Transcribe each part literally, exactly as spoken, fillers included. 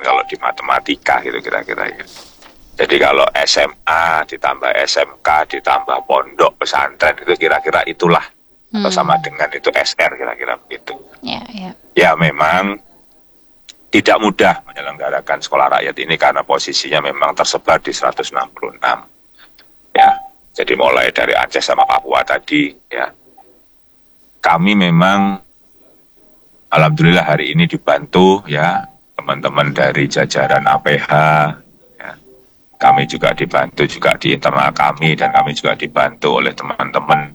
kalau di matematika gitu kira-kira ya. Jadi kalau S M A ditambah S M K ditambah pondok pesantren itu kira-kira itulah hmm. atau sama dengan itu S R kira-kira begitu. Ya, ya. Ya memang tidak mudah menyelenggarakan sekolah rakyat ini karena posisinya memang tersebar di seratus enam puluh enam. Ya, jadi mulai dari Aceh sama Papua tadi ya. Kami memang alhamdulillah hari ini dibantu ya teman-teman dari jajaran A P H. Kami juga dibantu juga di internal kami dan kami juga dibantu oleh teman-teman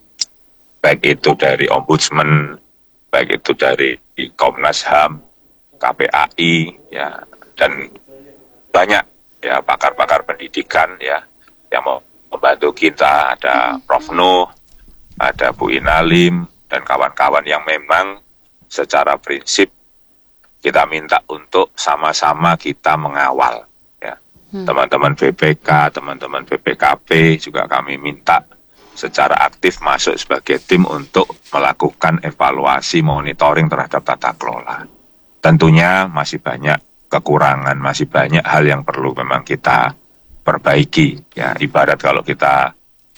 baik itu dari Ombudsman, baik itu dari Komnas H A M, K P A I ya dan banyak ya pakar-pakar pendidikan ya yang mau membantu kita, ada Prof Nuh, ada Bu Inalim dan kawan-kawan yang memang secara prinsip kita minta untuk sama-sama kita mengawal. Teman-teman B P K, teman-teman B P K P juga kami minta secara aktif masuk sebagai tim untuk melakukan evaluasi monitoring terhadap tata kelola. Tentunya masih banyak kekurangan, masih banyak hal yang perlu memang kita perbaiki. Ya, ibarat kalau kita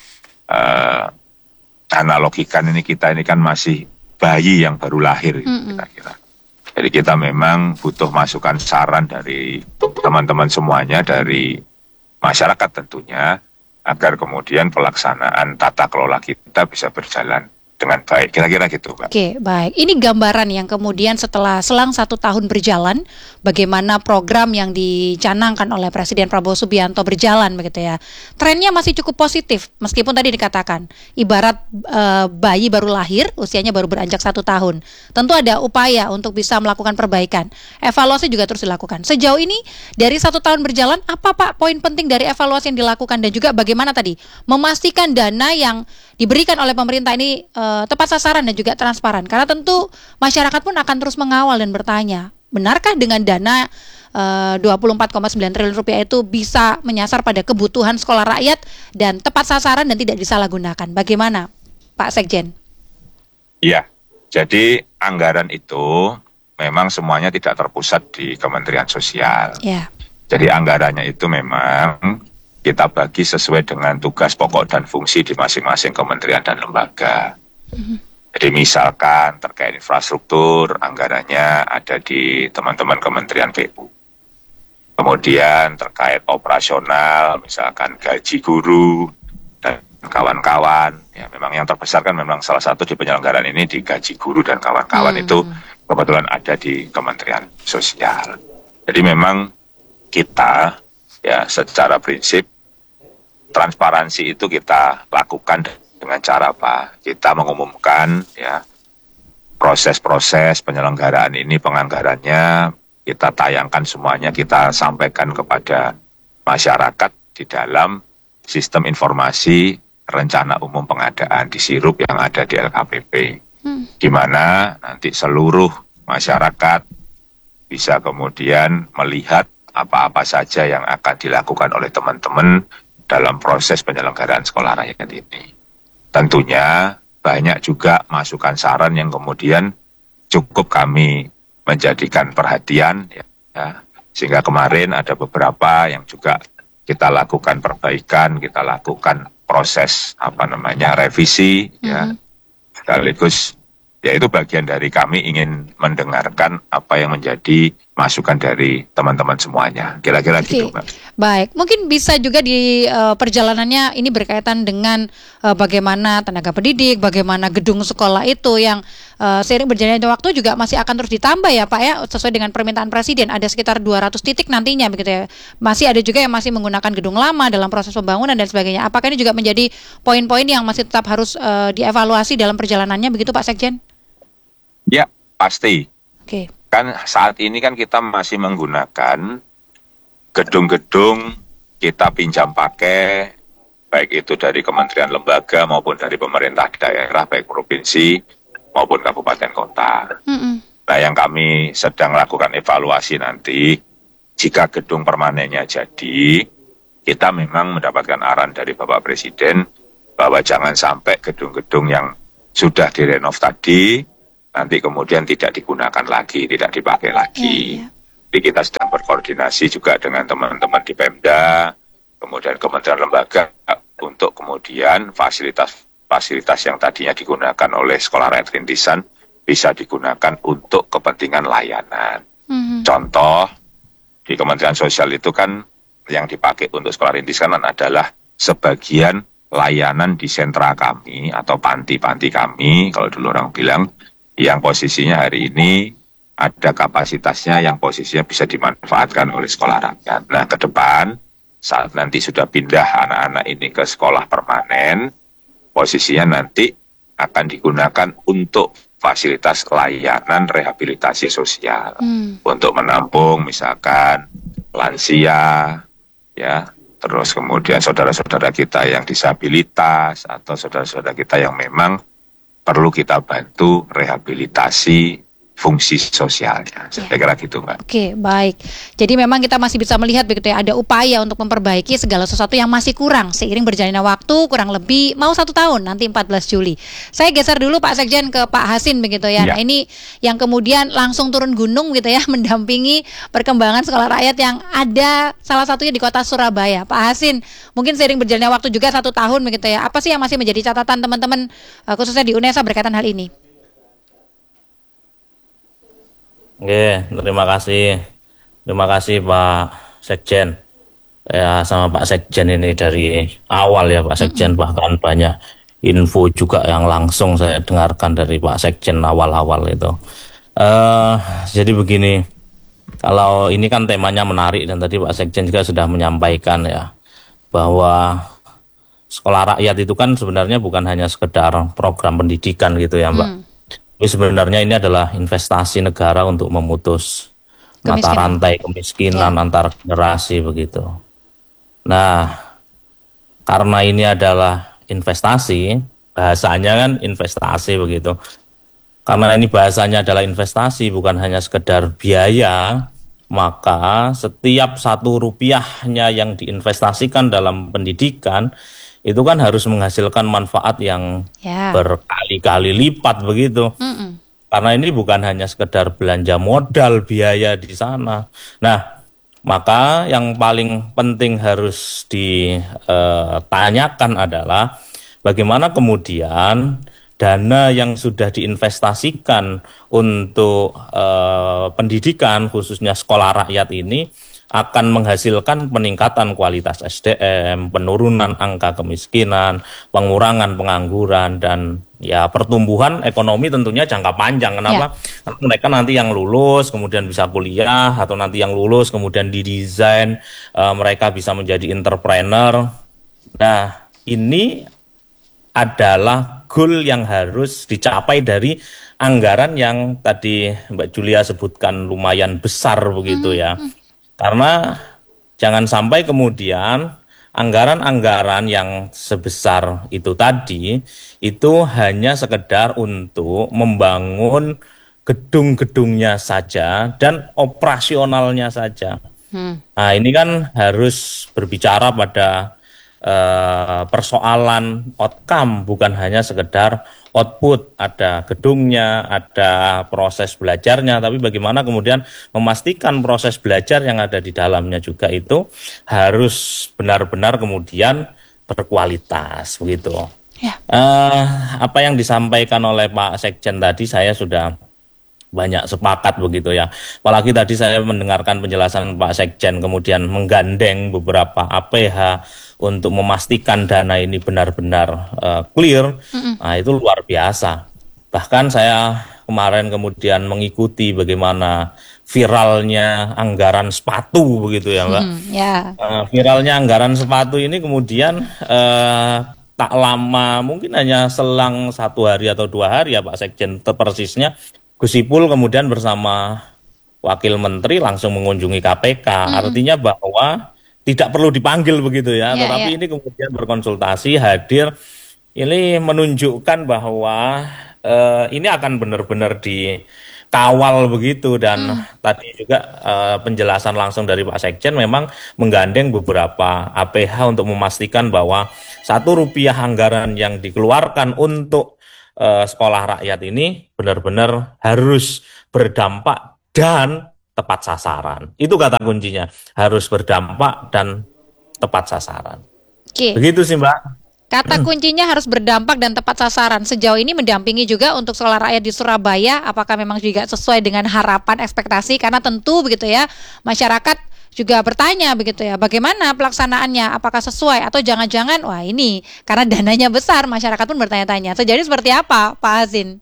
uh, analogikan ini kita ini kan masih bayi yang baru lahir, kira-kira. Jadi kita memang butuh masukan saran dari teman-teman semuanya, dari masyarakat tentunya, agar kemudian pelaksanaan tata kelola kita bisa berjalan dengan baik. Kira-kira gitu, Mbak. Oke, baik. Ini gambaran yang kemudian setelah selang satu tahun berjalan, bagaimana program yang dicanangkan oleh Presiden Prabowo Subianto berjalan, begitu ya. Trennya masih cukup positif, meskipun tadi dikatakan, ibarat e, bayi baru lahir, usianya baru beranjak satu tahun. Tentu ada upaya untuk bisa melakukan perbaikan. Evaluasi juga terus dilakukan. Sejauh ini, dari satu tahun berjalan, apa Pak poin penting dari evaluasi yang dilakukan, dan juga bagaimana tadi memastikan dana yang diberikan oleh pemerintah ini e, tepat sasaran dan juga transparan, karena tentu masyarakat pun akan terus mengawal dan bertanya, benarkah dengan dana e, dua puluh empat koma sembilan triliun rupiah itu bisa menyasar pada kebutuhan sekolah rakyat dan tepat sasaran dan tidak disalahgunakan? Bagaimana Pak Sekjen? Iya, jadi anggaran itu memang semuanya tidak terpusat di Kementerian Sosial. Ya. Jadi anggarannya itu memang kita bagi sesuai dengan tugas pokok dan fungsi di masing-masing kementerian dan lembaga. Mm-hmm. Jadi misalkan terkait infrastruktur, anggarannya ada di teman-teman Kementerian P U. Kemudian terkait operasional, misalkan gaji guru dan kawan-kawan, ya memang yang terbesar kan memang salah satu di penyelenggaraan ini di gaji guru dan kawan-kawan mm-hmm. itu kebetulan ada di Kementerian Sosial. Jadi memang kita ya secara prinsip transparansi itu kita lakukan dengan cara apa? Kita mengumumkan ya proses-proses penyelenggaraan ini, penganggarannya kita tayangkan semuanya, kita sampaikan kepada masyarakat di dalam sistem informasi rencana umum pengadaan di Sirup yang ada di L K P P. Hmm. Di mana nanti seluruh masyarakat bisa kemudian melihat apa-apa saja yang akan dilakukan oleh teman-teman dalam proses penyelenggaraan sekolah rakyat ini. Tentunya banyak juga masukan saran yang kemudian cukup kami menjadikan perhatian, ya, ya. Sehingga kemarin ada beberapa yang juga kita lakukan perbaikan, kita lakukan proses apa namanya revisi, mm-hmm. ya, sekaligus ya itu bagian dari kami ingin mendengarkan apa yang menjadi masukan dari teman-teman semuanya. Kira-kira Oke. gitu, Mbak. Baik, mungkin bisa juga di uh, perjalanannya ini berkaitan dengan uh, bagaimana tenaga pendidik, bagaimana gedung sekolah itu yang uh, seiring berjalannya waktu juga masih akan terus ditambah ya Pak ya, sesuai dengan permintaan Presiden. Ada sekitar dua ratus titik nantinya begitu ya. Masih ada juga yang masih menggunakan gedung lama dalam proses pembangunan dan sebagainya. Apakah ini juga menjadi poin-poin yang masih tetap harus uh, dievaluasi dalam perjalanannya begitu Pak Sekjen? Ya, pasti. Oke. Kan saat ini kan kita masih menggunakan gedung-gedung kita pinjam pakai, baik itu dari kementerian lembaga maupun dari pemerintah daerah, baik provinsi maupun kabupaten kota. Mm-hmm. Nah, yang kami sedang lakukan evaluasi nanti, jika gedung permanennya jadi, kita memang mendapatkan arahan dari Bapak Presiden bahwa jangan sampai gedung-gedung yang sudah direnov tadi nanti kemudian tidak digunakan lagi, tidak dipakai lagi. Ya, ya. Jadi kita sedang berkoordinasi juga dengan teman-teman di Pemda, kemudian kementerian lembaga untuk kemudian fasilitas-fasilitas yang tadinya digunakan oleh sekolah rakyat rintisan bisa digunakan untuk kepentingan layanan. Mm-hmm. Contoh, di Kementerian Sosial itu kan yang dipakai untuk sekolah rintisan adalah sebagian layanan di sentra kami atau panti-panti kami, kalau dulu orang bilang, yang posisinya hari ini ada kapasitasnya yang posisinya bisa dimanfaatkan oleh sekolah rakyat. Nah, ke depan saat nanti sudah pindah anak-anak ini ke sekolah permanen, posisinya nanti akan digunakan untuk fasilitas layanan rehabilitasi sosial. Hmm. Untuk menampung misalkan lansia, ya, terus kemudian saudara-saudara kita yang disabilitas atau saudara-saudara kita yang memang perlu kita bantu rehabilitasi fungsi sosialnya. Saya kira gitu, Mbak. Oke, baik. Jadi memang kita masih bisa melihat begitu ya, ada upaya untuk memperbaiki segala sesuatu yang masih kurang seiring berjalannya waktu, kurang lebih mau satu tahun nanti empat belas Juli. Saya geser dulu Pak Sekjen ke Pak Hasin begitu ya. ya. Nah, ini yang kemudian langsung turun gunung gitu ya, mendampingi perkembangan sekolah rakyat yang ada salah satunya di kota Surabaya. Pak Hasin, mungkin seiring berjalannya waktu juga satu tahun begitu ya. Apa sih yang masih menjadi catatan teman-teman khususnya di UNESA berkaitan hal ini? Oke, terima kasih. Terima kasih Pak Sekjen. Ya, sama Pak Sekjen ini dari awal ya Pak Sekjen, mm-hmm. bahkan banyak info juga yang langsung saya dengarkan dari Pak Sekjen awal-awal itu. Uh, jadi begini, kalau ini kan temanya menarik dan tadi Pak Sekjen juga sudah menyampaikan ya, bahwa sekolah rakyat itu kan sebenarnya bukan hanya sekedar program pendidikan gitu ya Mbak. Mm. Tapi sebenarnya ini adalah investasi negara untuk memutus mata rantai kemiskinan ya. Antar generasi begitu. Nah, karena ini adalah investasi, bahasanya kan investasi begitu. Karena ini bahasanya adalah investasi, bukan hanya sekedar biaya, maka setiap satu rupiahnya yang diinvestasikan dalam pendidikan itu kan harus menghasilkan manfaat yang yeah. berkali-kali lipat begitu. Mm-mm. Karena ini bukan hanya sekedar belanja modal biaya di sana. Nah, maka yang paling penting harus ditanyakan adalah bagaimana kemudian dana yang sudah diinvestasikan untuk uh, pendidikan khususnya sekolah rakyat ini akan menghasilkan peningkatan kualitas S D M, penurunan angka kemiskinan, pengurangan pengangguran, dan ya pertumbuhan ekonomi tentunya jangka panjang. Kenapa? Ya. Karena mereka nanti yang lulus kemudian bisa kuliah, atau nanti yang lulus kemudian didesain, uh, mereka bisa menjadi entrepreneur. Nah, ini adalah goal yang harus dicapai dari anggaran yang tadi Mbak Julia sebutkan lumayan besar begitu ya. Hmm. Karena jangan sampai kemudian anggaran-anggaran yang sebesar itu tadi itu hanya sekedar untuk membangun gedung-gedungnya saja dan operasionalnya saja. Hmm. Nah, ini kan harus berbicara pada uh, persoalan outcome, bukan hanya sekedar output, ada gedungnya, ada proses belajarnya, tapi bagaimana kemudian memastikan proses belajar yang ada di dalamnya juga itu harus benar-benar kemudian berkualitas begitu. Ya. Uh, apa yang disampaikan oleh Pak Sekjen tadi saya sudah banyak sepakat begitu ya. Apalagi tadi saya mendengarkan penjelasan Pak Sekjen kemudian menggandeng beberapa A P H untuk memastikan dana ini benar-benar uh, clear. Mm-mm. Nah, itu luar biasa. Bahkan saya kemarin kemudian mengikuti bagaimana viralnya anggaran sepatu begitu ya Mbak. Mm, yeah. uh, viralnya anggaran sepatu ini kemudian uh, tak lama, mungkin hanya selang satu hari atau dua hari ya Pak Sekjen persisnya, Gus Ipul kemudian bersama Wakil Menteri langsung mengunjungi K P K. Mm. Artinya bahwa tidak perlu dipanggil begitu ya, yeah, tetapi yeah. ini kemudian berkonsultasi, hadir. Ini menunjukkan bahwa uh, ini akan benar-benar dikawal begitu. Dan mm. tadi juga uh, penjelasan langsung dari Pak Sekjen memang menggandeng beberapa A P H untuk memastikan bahwa satu rupiah anggaran yang dikeluarkan untuk uh, sekolah rakyat ini benar-benar harus berdampak dan tepat sasaran. Itu kata kuncinya, harus berdampak dan tepat sasaran. Oke. Begitu sih Mbak. Kata kuncinya harus berdampak dan tepat sasaran. Sejauh ini mendampingi juga untuk sekolah rakyat di Surabaya, apakah memang juga sesuai dengan harapan ekspektasi? Karena tentu begitu ya, masyarakat juga bertanya begitu ya, bagaimana pelaksanaannya? Apakah sesuai atau jangan-jangan wah ini karena dananya besar, masyarakat pun bertanya-tanya. Sejauh ini seperti apa, Pak Hazin?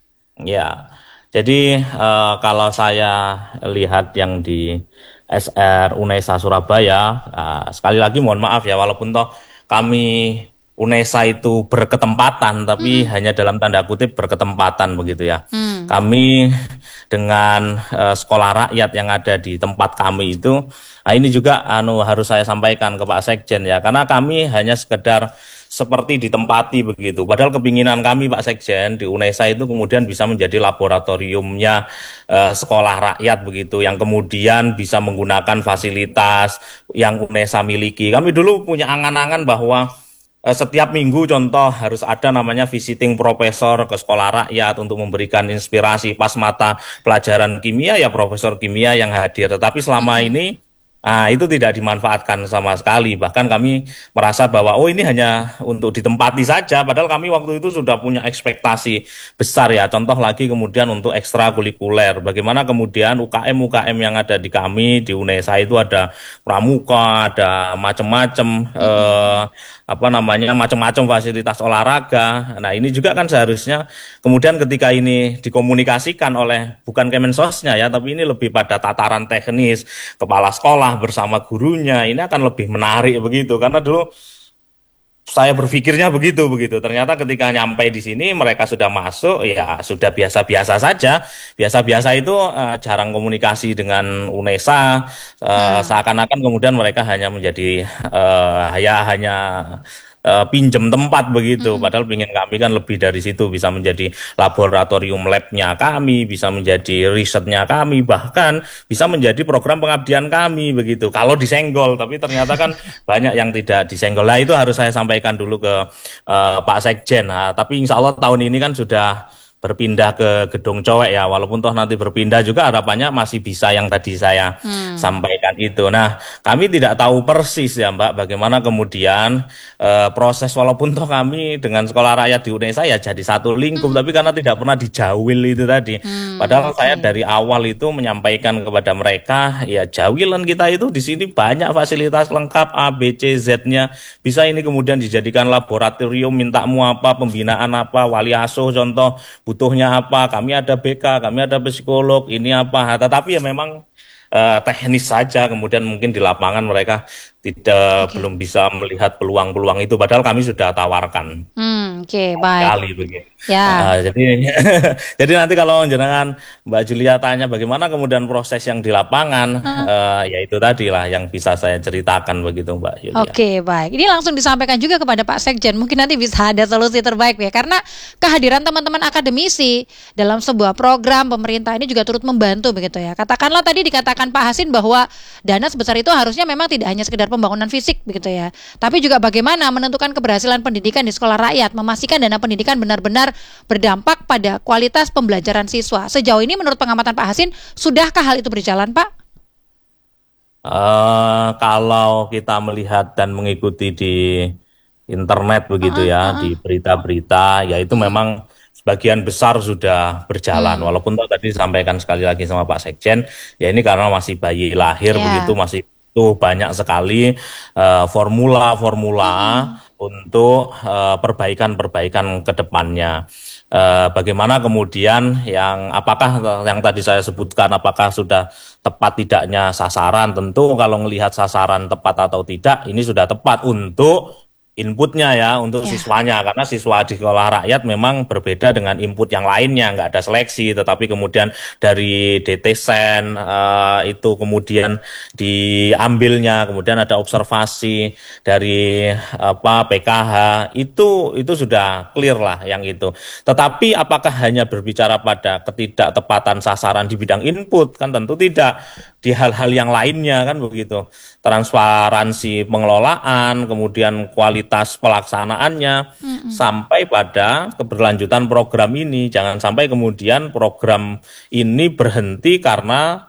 Ya, jadi eh, kalau saya lihat yang di S R UNESA Surabaya, eh, sekali lagi mohon maaf ya, walaupun toh kami UNESA itu berketempatan, tapi hmm. hanya dalam tanda kutip berketempatan begitu ya. Hmm. Kami dengan uh, sekolah rakyat yang ada di tempat kami itu, nah ini juga anu harus saya sampaikan ke Pak Sekjen ya, karena kami hanya sekedar seperti ditempati begitu. Padahal kepinginan kami Pak Sekjen di UNESA itu kemudian bisa menjadi laboratoriumnya uh, sekolah rakyat begitu, yang kemudian bisa menggunakan fasilitas yang UNESA miliki. Kami dulu punya angan-angan bahwa setiap minggu contoh harus ada namanya visiting profesor ke sekolah rakyat untuk memberikan inspirasi pas mata pelajaran kimia ya profesor kimia yang hadir. Tetapi selama ini ah, itu tidak dimanfaatkan sama sekali. Bahkan kami merasa bahwa oh ini hanya untuk ditempati saja. Padahal kami waktu itu sudah punya ekspektasi besar ya. Contoh lagi kemudian untuk ekstrakurikuler. Bagaimana kemudian U K M U K M yang ada di kami di UNESA itu ada pramuka, ada macam-macam eh, apa namanya macam-macam fasilitas olahraga. Nah ini juga kan seharusnya kemudian ketika ini dikomunikasikan oleh bukan Kemensosnya ya, tapi ini lebih pada tataran teknis kepala sekolah bersama gurunya, ini akan lebih menarik begitu. Karena dulu saya berpikirnya begitu begitu. Ternyata ketika nyampe di sini mereka sudah masuk ya sudah biasa-biasa saja. Biasa-biasa itu uh, jarang komunikasi dengan UNESA. Uh, hmm. Seakan-akan kemudian mereka hanya menjadi uh, ya hanya Uh, pinjem tempat begitu, mm-hmm. padahal ingin kami kan lebih dari situ, bisa menjadi laboratorium labnya kami, bisa menjadi risetnya kami, bahkan bisa menjadi program pengabdian kami begitu. Kalau disenggol, tapi ternyata kan banyak yang tidak disenggol. Nah itu harus saya sampaikan dulu ke uh, Pak Sekjen. Nah, tapi insya Allah tahun ini kan sudah berpindah ke Gedung Cowek ya, walaupun toh nanti berpindah juga harapannya masih bisa yang tadi saya hmm. sampaikan itu. Nah, kami tidak tahu persis ya Mbak, bagaimana kemudian e, proses walaupun toh kami dengan sekolah rakyat di UNESA ya jadi satu lingkup, hmm. tapi karena tidak pernah dijawil itu tadi. Hmm, Padahal okay. saya dari awal itu menyampaikan kepada mereka, ya jawilan kita itu di sini banyak fasilitas lengkap A, B, C, Z-nya. Bisa ini kemudian dijadikan laboratorium, mintamu apa, pembinaan apa, wali asuh contoh, butuhnya apa, kami ada B K, kami ada psikolog, ini apa, tetapi ya memang uh, teknis saja, kemudian mungkin di lapangan mereka tidak okay. belum bisa melihat peluang-peluang itu, padahal kami sudah tawarkan. Hmm, Oke, okay, baik. Kali begitu. Ya. Uh, jadi, jadi nanti kalau jenengan Mbak Julia tanya bagaimana kemudian proses yang di lapangan, uh. Uh, ya itu tadi lah yang bisa saya ceritakan begitu Mbak Julia. Oke, okay, baik. Ini langsung disampaikan juga kepada Pak Sekjen. Mungkin nanti bisa ada solusi terbaik ya, karena kehadiran teman-teman akademisi dalam sebuah program pemerintah ini juga turut membantu begitu ya. Katakanlah tadi dikatakan Pak Hazin bahwa dana sebesar itu harusnya memang tidak hanya sekedar pembangunan fisik begitu ya, tapi juga bagaimana menentukan keberhasilan pendidikan di sekolah rakyat, memastikan dana pendidikan benar-benar berdampak pada kualitas pembelajaran siswa. Sejauh ini menurut pengamatan Pak Hazin, sudahkah hal itu berjalan Pak? Uh, kalau kita melihat dan mengikuti di internet begitu uh, ya, uh, uh. di berita-berita, ya itu hmm. memang sebagian besar sudah berjalan. Hmm. Walaupun tadi disampaikan sekali lagi sama Pak Sekjen, ya ini karena masih bayi lahir yeah. begitu, masih itu banyak sekali uh, formula-formula hmm. untuk uh, perbaikan-perbaikan ke depannya. Uh, bagaimana kemudian yang apakah yang tadi saya sebutkan apakah sudah tepat tidaknya sasaran? Tentu kalau melihat sasaran tepat atau tidak ini sudah tepat untuk inputnya ya, untuk ya. siswanya, karena siswa di sekolah rakyat memang berbeda dengan input yang lainnya, nggak ada seleksi, tetapi kemudian dari D T Sen uh, itu kemudian diambilnya, kemudian ada observasi dari apa P K H, itu itu sudah clear lah yang itu. Tetapi apakah hanya berbicara pada ketidaktepatan sasaran di bidang input? Kan tentu tidak, di hal-hal yang lainnya kan begitu. Transparansi pengelolaan, kemudian kualitas pelaksanaannya, mm-hmm. sampai pada keberlanjutan program ini. Jangan sampai kemudian program ini berhenti karena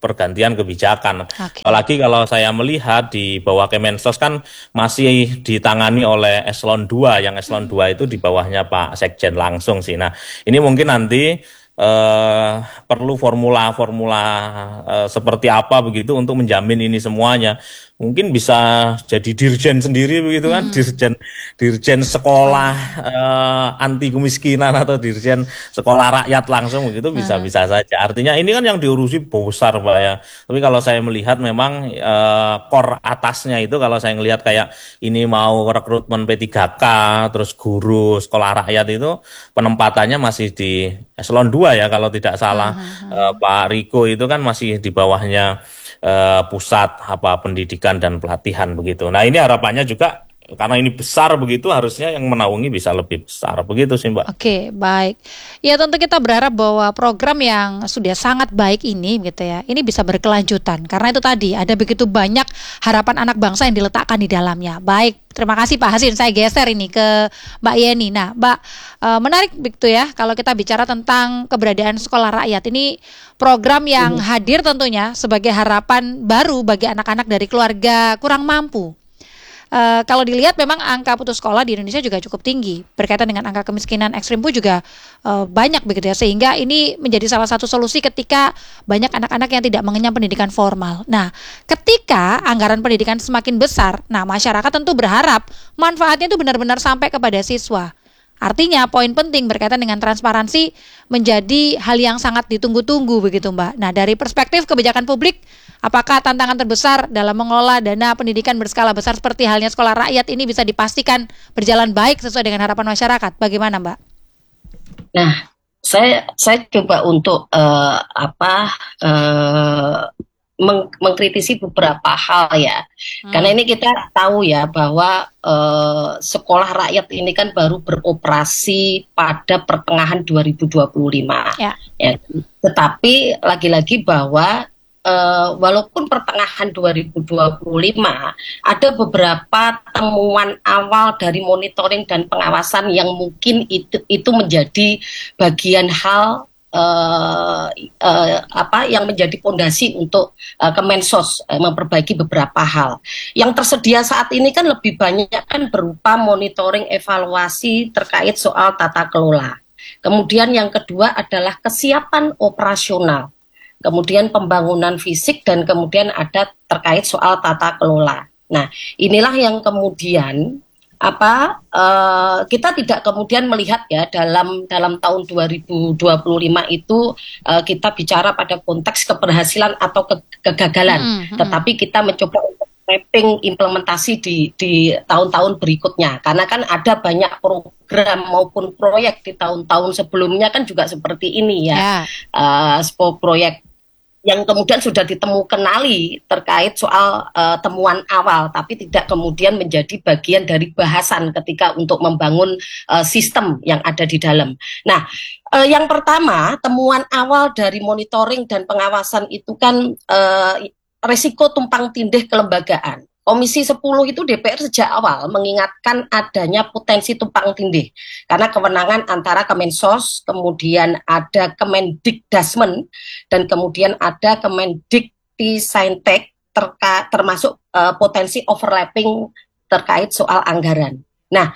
pergantian kebijakan. Oke. Apalagi kalau saya melihat di bawah Kemensos kan masih ditangani oleh eselon dua, yang eselon dua itu di bawahnya Pak Sekjen langsung sih. Nah, ini mungkin nanti eh, perlu formula-formula eh, seperti apa begitu untuk menjamin ini semuanya. Mungkin bisa jadi dirjen sendiri begitu kan, Hmm. dirjen dirjen sekolah eh, anti kemiskinan atau dirjen sekolah rakyat langsung begitu bisa-bisa saja. Artinya ini kan yang diurusi besar Pak ya. Tapi kalau saya melihat memang eh, core atasnya itu kalau saya melihat kayak ini mau rekrutmen P tiga K, terus guru sekolah rakyat itu penempatannya masih di eselon dua ya kalau tidak salah. Eh, Pak Riko itu kan masih di bawahnya eh, pusat apa pendidikan dan pelatihan begitu. Nah ini harapannya juga karena ini besar begitu harusnya yang menaungi bisa lebih besar begitu sih Mbak. Oke, baik. Ya tentu kita berharap bahwa program yang sudah sangat baik ini gitu ya, ini bisa berkelanjutan. Karena itu tadi ada begitu banyak harapan anak bangsa yang diletakkan di dalamnya. Baik, terima kasih Pak Hasin. Saya geser ini ke Mbak Yeni. Nah, Mbak, eh, menarik begitu ya kalau kita bicara tentang keberadaan sekolah rakyat. Ini program yang hadir tentunya sebagai harapan baru bagi anak-anak dari keluarga kurang mampu. Uh, kalau dilihat memang angka putus sekolah di Indonesia juga cukup tinggi berkaitan dengan angka kemiskinan ekstrim pun juga uh, banyak begitu ya, sehingga ini menjadi salah satu solusi ketika banyak anak-anak yang tidak mengenyam pendidikan formal. Nah, ketika anggaran pendidikan semakin besar, nah masyarakat tentu berharap manfaatnya itu benar-benar sampai kepada siswa. Artinya poin penting berkaitan dengan transparansi menjadi hal yang sangat ditunggu-tunggu begitu Mbak. Nah, dari perspektif kebijakan publik, apakah tantangan terbesar dalam mengelola dana pendidikan berskala besar seperti halnya sekolah rakyat ini bisa dipastikan berjalan baik sesuai dengan harapan masyarakat? Bagaimana Mbak? Nah, saya saya coba untuk uh, apa uh, meng- mengkritisi beberapa hal ya, hmm. karena ini kita tahu ya bahwa uh, sekolah rakyat ini kan baru beroperasi pada pertengahan dua ribu dua puluh lima, ya. Ya. Tetapi lagi-lagi bahwa Uh, walaupun pertengahan dua ribu dua puluh lima ada beberapa temuan awal dari monitoring dan pengawasan yang mungkin itu itu menjadi bagian hal uh, uh, apa yang menjadi fondasi untuk uh, Kemensos uh, memperbaiki beberapa hal. Yang tersedia saat ini kan lebih banyak kan berupa monitoring evaluasi terkait soal tata kelola. Kemudian yang kedua adalah kesiapan operasional. Kemudian pembangunan fisik, dan kemudian ada terkait soal tata kelola. Nah, inilah yang kemudian apa uh, kita tidak kemudian melihat ya dalam dalam tahun dua ribu dua puluh lima itu uh, kita bicara pada konteks keberhasilan atau ke, kegagalan, hmm, hmm. tetapi kita mencoba untuk mapping implementasi di di tahun-tahun berikutnya, karena kan ada banyak program maupun proyek di tahun-tahun sebelumnya kan juga seperti ini ya, yeah. uh, proyek yang kemudian sudah ditemu kenali terkait soal uh, temuan awal, tapi tidak kemudian menjadi bagian dari bahasan ketika untuk membangun uh, sistem yang ada di dalam. Nah, uh, yang pertama, temuan awal dari monitoring dan pengawasan itu kan uh, resiko tumpang tindih kelembagaan. Komisi sepuluh itu D P R sejak awal mengingatkan adanya potensi tumpang tindih karena kewenangan antara Kemensos, kemudian ada Kemendikdasmen, dan kemudian ada Kemendiktisaintek terka, termasuk uh, potensi overlapping terkait soal anggaran. Nah,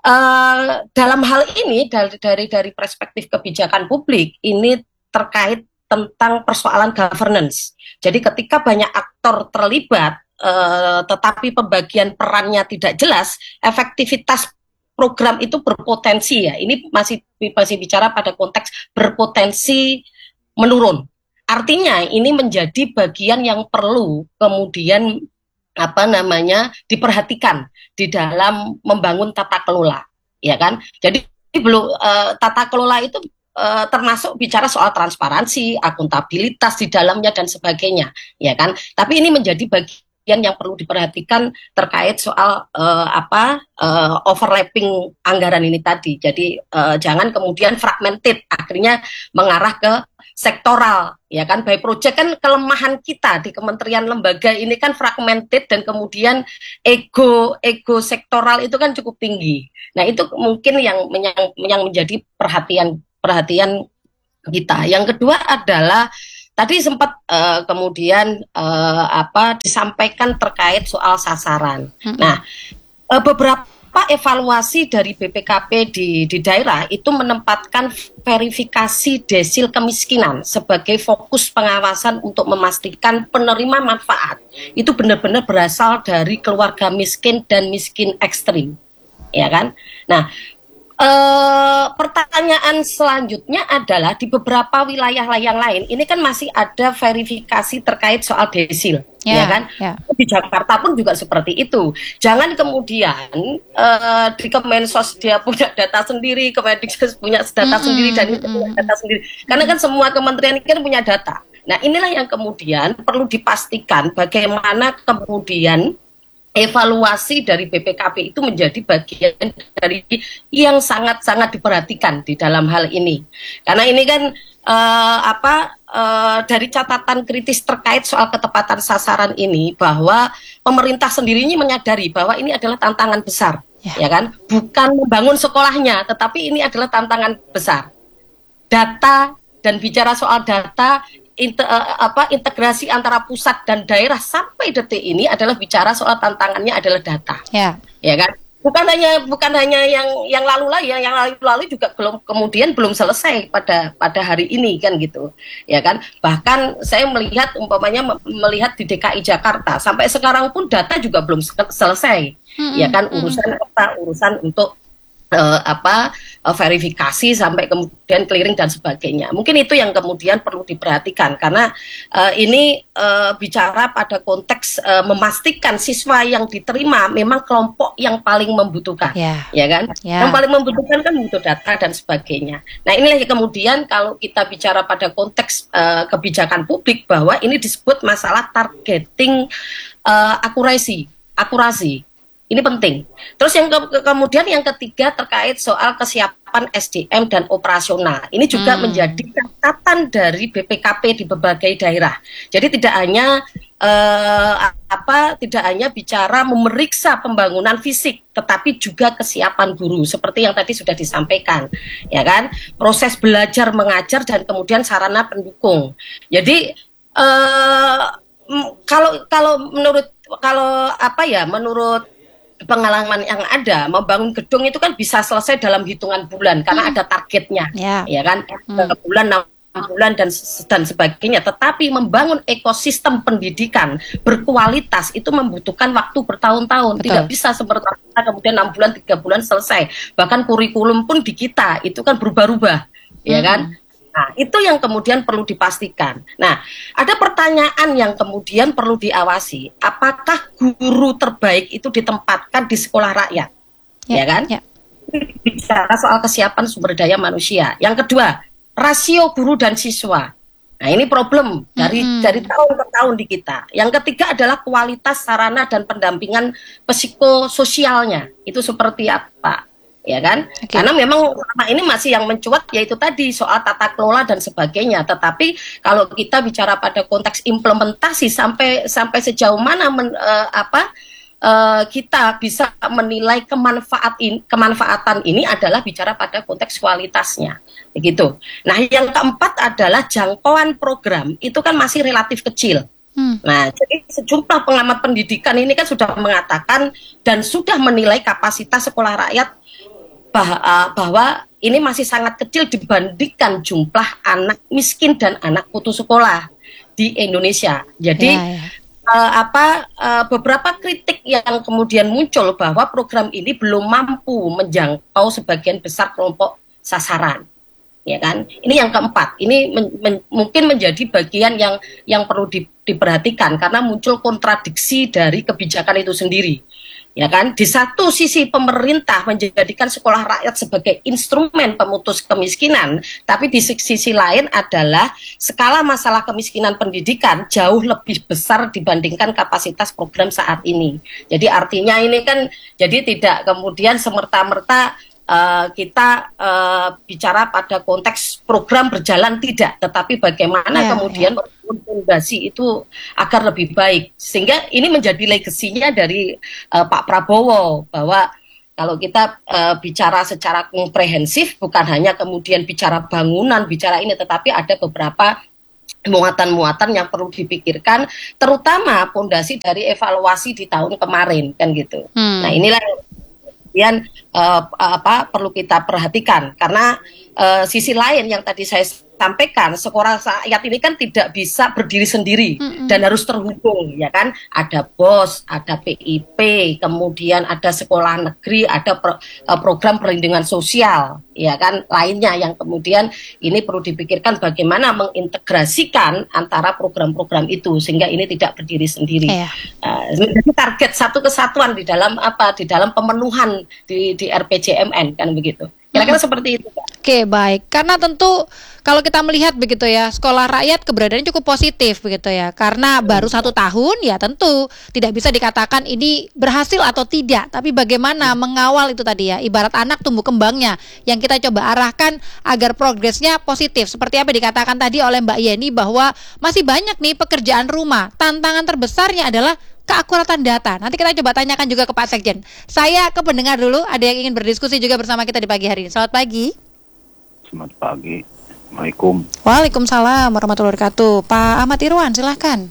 uh, dalam hal ini dari dari dari perspektif kebijakan publik ini terkait tentang persoalan governance. Jadi ketika banyak aktor terlibat Uh, tetapi pembagian perannya tidak jelas, efektivitas program itu berpotensi ya. Ini masih masih bicara pada konteks berpotensi menurun. Artinya ini menjadi bagian yang perlu kemudian apa namanya diperhatikan di dalam membangun tata kelola, ya kan? Jadi belum uh, tata kelola itu uh, termasuk bicara soal transparansi, akuntabilitas di dalamnya dan sebagainya, ya kan? Tapi ini menjadi bagian yang perlu diperhatikan terkait soal uh, apa uh, overlapping anggaran ini tadi. Jadi uh, jangan kemudian fragmented, akhirnya mengarah ke sektoral, ya kan? By project kan kelemahan kita di kementerian lembaga ini kan fragmented, dan kemudian ego ego sektoral itu kan cukup tinggi. Nah, itu mungkin yang yang, yang menjadi perhatian perhatian kita. Yang kedua adalah tadi sempat uh, kemudian uh, apa disampaikan terkait soal sasaran. Mm-hmm. Nah, uh, beberapa evaluasi dari B P K P di di daerah itu menempatkan verifikasi desil kemiskinan sebagai fokus pengawasan untuk memastikan penerima manfaat itu benar-benar berasal dari keluarga miskin dan miskin ekstrim, ya kan? Nah, Uh, pertanyaan selanjutnya adalah di beberapa wilayah yang lain ini kan masih ada verifikasi terkait soal desil, yeah, ya kan? Yeah. Di Jakarta pun juga seperti itu. Jangan kemudian uh, di Kemensos dia punya data sendiri, Kemendikbud punya data mm-hmm, sendiri dan itu punya data sendiri. Karena kan semua kementerian ini kan punya data. Nah, inilah yang kemudian perlu dipastikan bagaimana kemudian evaluasi dari B P K P itu menjadi bagian dari yang sangat-sangat diperhatikan di dalam hal ini. Karena ini kan uh, apa uh, dari catatan kritis terkait soal ketepatan sasaran ini bahwa pemerintah sendirinya menyadari bahwa ini adalah tantangan besar, ya, ya kan? Bukan membangun sekolahnya, tetapi ini adalah tantangan besar. Data dan bicara soal data Inter, apa, integrasi antara pusat dan daerah sampai detik ini adalah bicara soal tantangannya adalah data, ya, ya kan? Bukan hanya bukan hanya yang yang lalu lah, yang yang lalu lalu juga belum kemudian belum selesai pada pada hari ini kan gitu, ya kan? Bahkan saya melihat umpamanya melihat di D K I Jakarta sampai sekarang pun data juga belum selesai, hmm, ya kan? Urusan apa urusan untuk Uh, apa uh, verifikasi sampai kemudian clearing dan sebagainya. Mungkin itu yang kemudian perlu diperhatikan karena uh, ini uh, bicara pada konteks uh, memastikan siswa yang diterima memang kelompok yang paling membutuhkan, yeah, ya kan? Yeah. Yang paling membutuhkan kan butuh data dan sebagainya. Nah, inilah yang kemudian kalau kita bicara pada konteks uh, kebijakan publik bahwa ini disebut masalah targeting uh, akurasi, akurasi. Ini penting. Terus yang ke- ke- kemudian yang ketiga terkait soal kesiapan S D M dan operasional. Ini juga hmm. menjadi catatan dari B P K P di berbagai daerah. Jadi tidak hanya uh, apa, tidak hanya bicara memeriksa pembangunan fisik, tetapi juga kesiapan guru seperti yang tadi sudah disampaikan, ya kan? Proses belajar mengajar dan kemudian sarana pendukung. Jadi uh, kalau kalau menurut kalau apa ya menurut pengalaman yang ada, membangun gedung itu kan bisa selesai dalam hitungan bulan karena hmm. ada targetnya, yeah. ya kan, hmm. bulan, enam bulan dan dan sebagainya. Tetapi membangun ekosistem pendidikan berkualitas itu membutuhkan waktu bertahun-tahun. Betul. Tidak bisa seperti kemudian enam bulan, tiga bulan selesai. Bahkan kurikulum pun di kita itu kan berubah-ubah, hmm. ya kan. Nah, itu yang kemudian perlu dipastikan. Nah, ada pertanyaan yang kemudian perlu diawasi. Apakah guru terbaik itu ditempatkan di sekolah rakyat? Ya, ya kan? Ya. Bicara soal kesiapan sumber daya manusia. Yang kedua, rasio guru dan siswa. Nah, ini problem dari mm-hmm. dari tahun ke tahun di kita. Yang ketiga adalah kualitas sarana dan pendampingan psikososialnya. Itu seperti apa? Ya kan, okay. Karena memang selama ini masih yang mencuat yaitu tadi soal tata kelola dan sebagainya. Tetapi kalau kita bicara pada konteks implementasi sampai sampai sejauh mana men, uh, apa uh, kita bisa menilai kemanfaat in, kemanfaatan ini adalah bicara pada konteks kualitasnya, begitu. Nah, yang keempat adalah jangkauan program itu kan masih relatif kecil. Hmm. Nah, jadi sejumlah pengamat pendidikan ini kan sudah mengatakan dan sudah menilai kapasitas sekolah rakyat bahwa ini masih sangat kecil dibandingkan jumlah anak miskin dan anak putus sekolah di Indonesia. Jadi ya, ya. Uh, apa uh, beberapa kritik yang kemudian muncul bahwa program ini belum mampu menjangkau sebagian besar kelompok sasaran, ya kan? Ini yang keempat. Ini men- men- mungkin menjadi bagian yang yang perlu di- diperhatikan karena muncul kontradiksi dari kebijakan itu sendiri. Ya kan, di satu sisi pemerintah menjadikan sekolah rakyat sebagai instrumen pemutus kemiskinan, tapi di sisi lain adalah skala masalah kemiskinan pendidikan jauh lebih besar dibandingkan kapasitas program saat ini. Jadi artinya ini kan, jadi tidak kemudian semerta-merta uh, kita uh, bicara pada konteks program berjalan tidak, tetapi bagaimana ya, kemudian ya. fondasi itu agar lebih baik, sehingga ini menjadi legasinya dari uh, Pak Prabowo bahwa kalau kita uh, bicara secara komprehensif bukan hanya kemudian bicara bangunan, bicara ini, tetapi ada beberapa muatan-muatan yang perlu dipikirkan, terutama pondasi dari evaluasi di tahun kemarin kan gitu. Hmm. Nah inilah yang uh, apa perlu kita perhatikan, karena uh, sisi lain yang tadi saya sampaikan, sekolah rakyat ini kan tidak bisa berdiri sendiri mm-hmm. dan harus terhubung, ya kan? Ada B O S, ada P I P, kemudian ada sekolah negeri, ada pro, uh, program perlindungan sosial, ya kan? Lainnya yang kemudian ini perlu dipikirkan bagaimana mengintegrasikan antara program-program itu sehingga ini tidak berdiri sendiri. Yeah. Uh, jadi target satu kesatuan di dalam apa? Di dalam pemenuhan di, di R P J M N kan begitu. Kira-kira hmm. seperti itu, Pak. Oke, baik. Karena tentu kalau kita melihat begitu ya, sekolah rakyat keberadaannya cukup positif begitu ya. Karena baru satu tahun, ya tentu tidak bisa dikatakan ini berhasil atau tidak. Tapi bagaimana mengawal itu tadi ya, ibarat anak tumbuh kembangnya yang kita coba arahkan agar progresnya positif. Seperti apa dikatakan tadi oleh Mbak Yeni bahwa masih banyak nih pekerjaan rumah. Tantangan terbesarnya adalah keakuratan data. Nanti kita coba tanyakan juga ke Pak Sekjen. Saya ke pendengar dulu, ada yang ingin berdiskusi juga bersama kita di pagi hari ini. Selamat pagi. Selamat pagi. Assalamualaikum. Waalaikumsalam warahmatullahi wabarakatuh. Pak Ahmad Irwan, silahkan.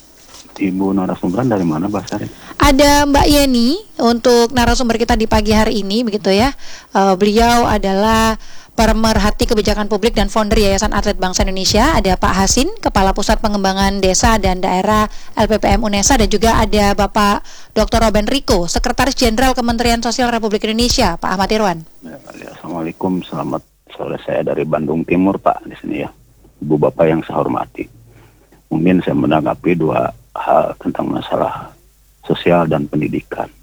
Ibu narasumber dari mana, Mbak Sari? Ada Mbak Yeni untuk narasumber kita di pagi hari ini, begitu ya. Uh, beliau adalah pemerhati kebijakan publik dan founder Yayasan Atlet Bangsa Indonesia. Ada Pak Hasin, Kepala Pusat Pengembangan Desa dan Daerah L P P M UNESA, dan juga ada Bapak Doktor Robin Riko, Sekretaris Jenderal Kementerian Sosial Republik Indonesia. Pak Ahmad Irwan. Ya, Assalamualaikum, selamat sore, saya dari Bandung Timur, Pak, di sini ya. Ibu Bapak yang saya hormati. Mungkin saya menanggapi dua hal tentang masalah sosial dan pendidikan.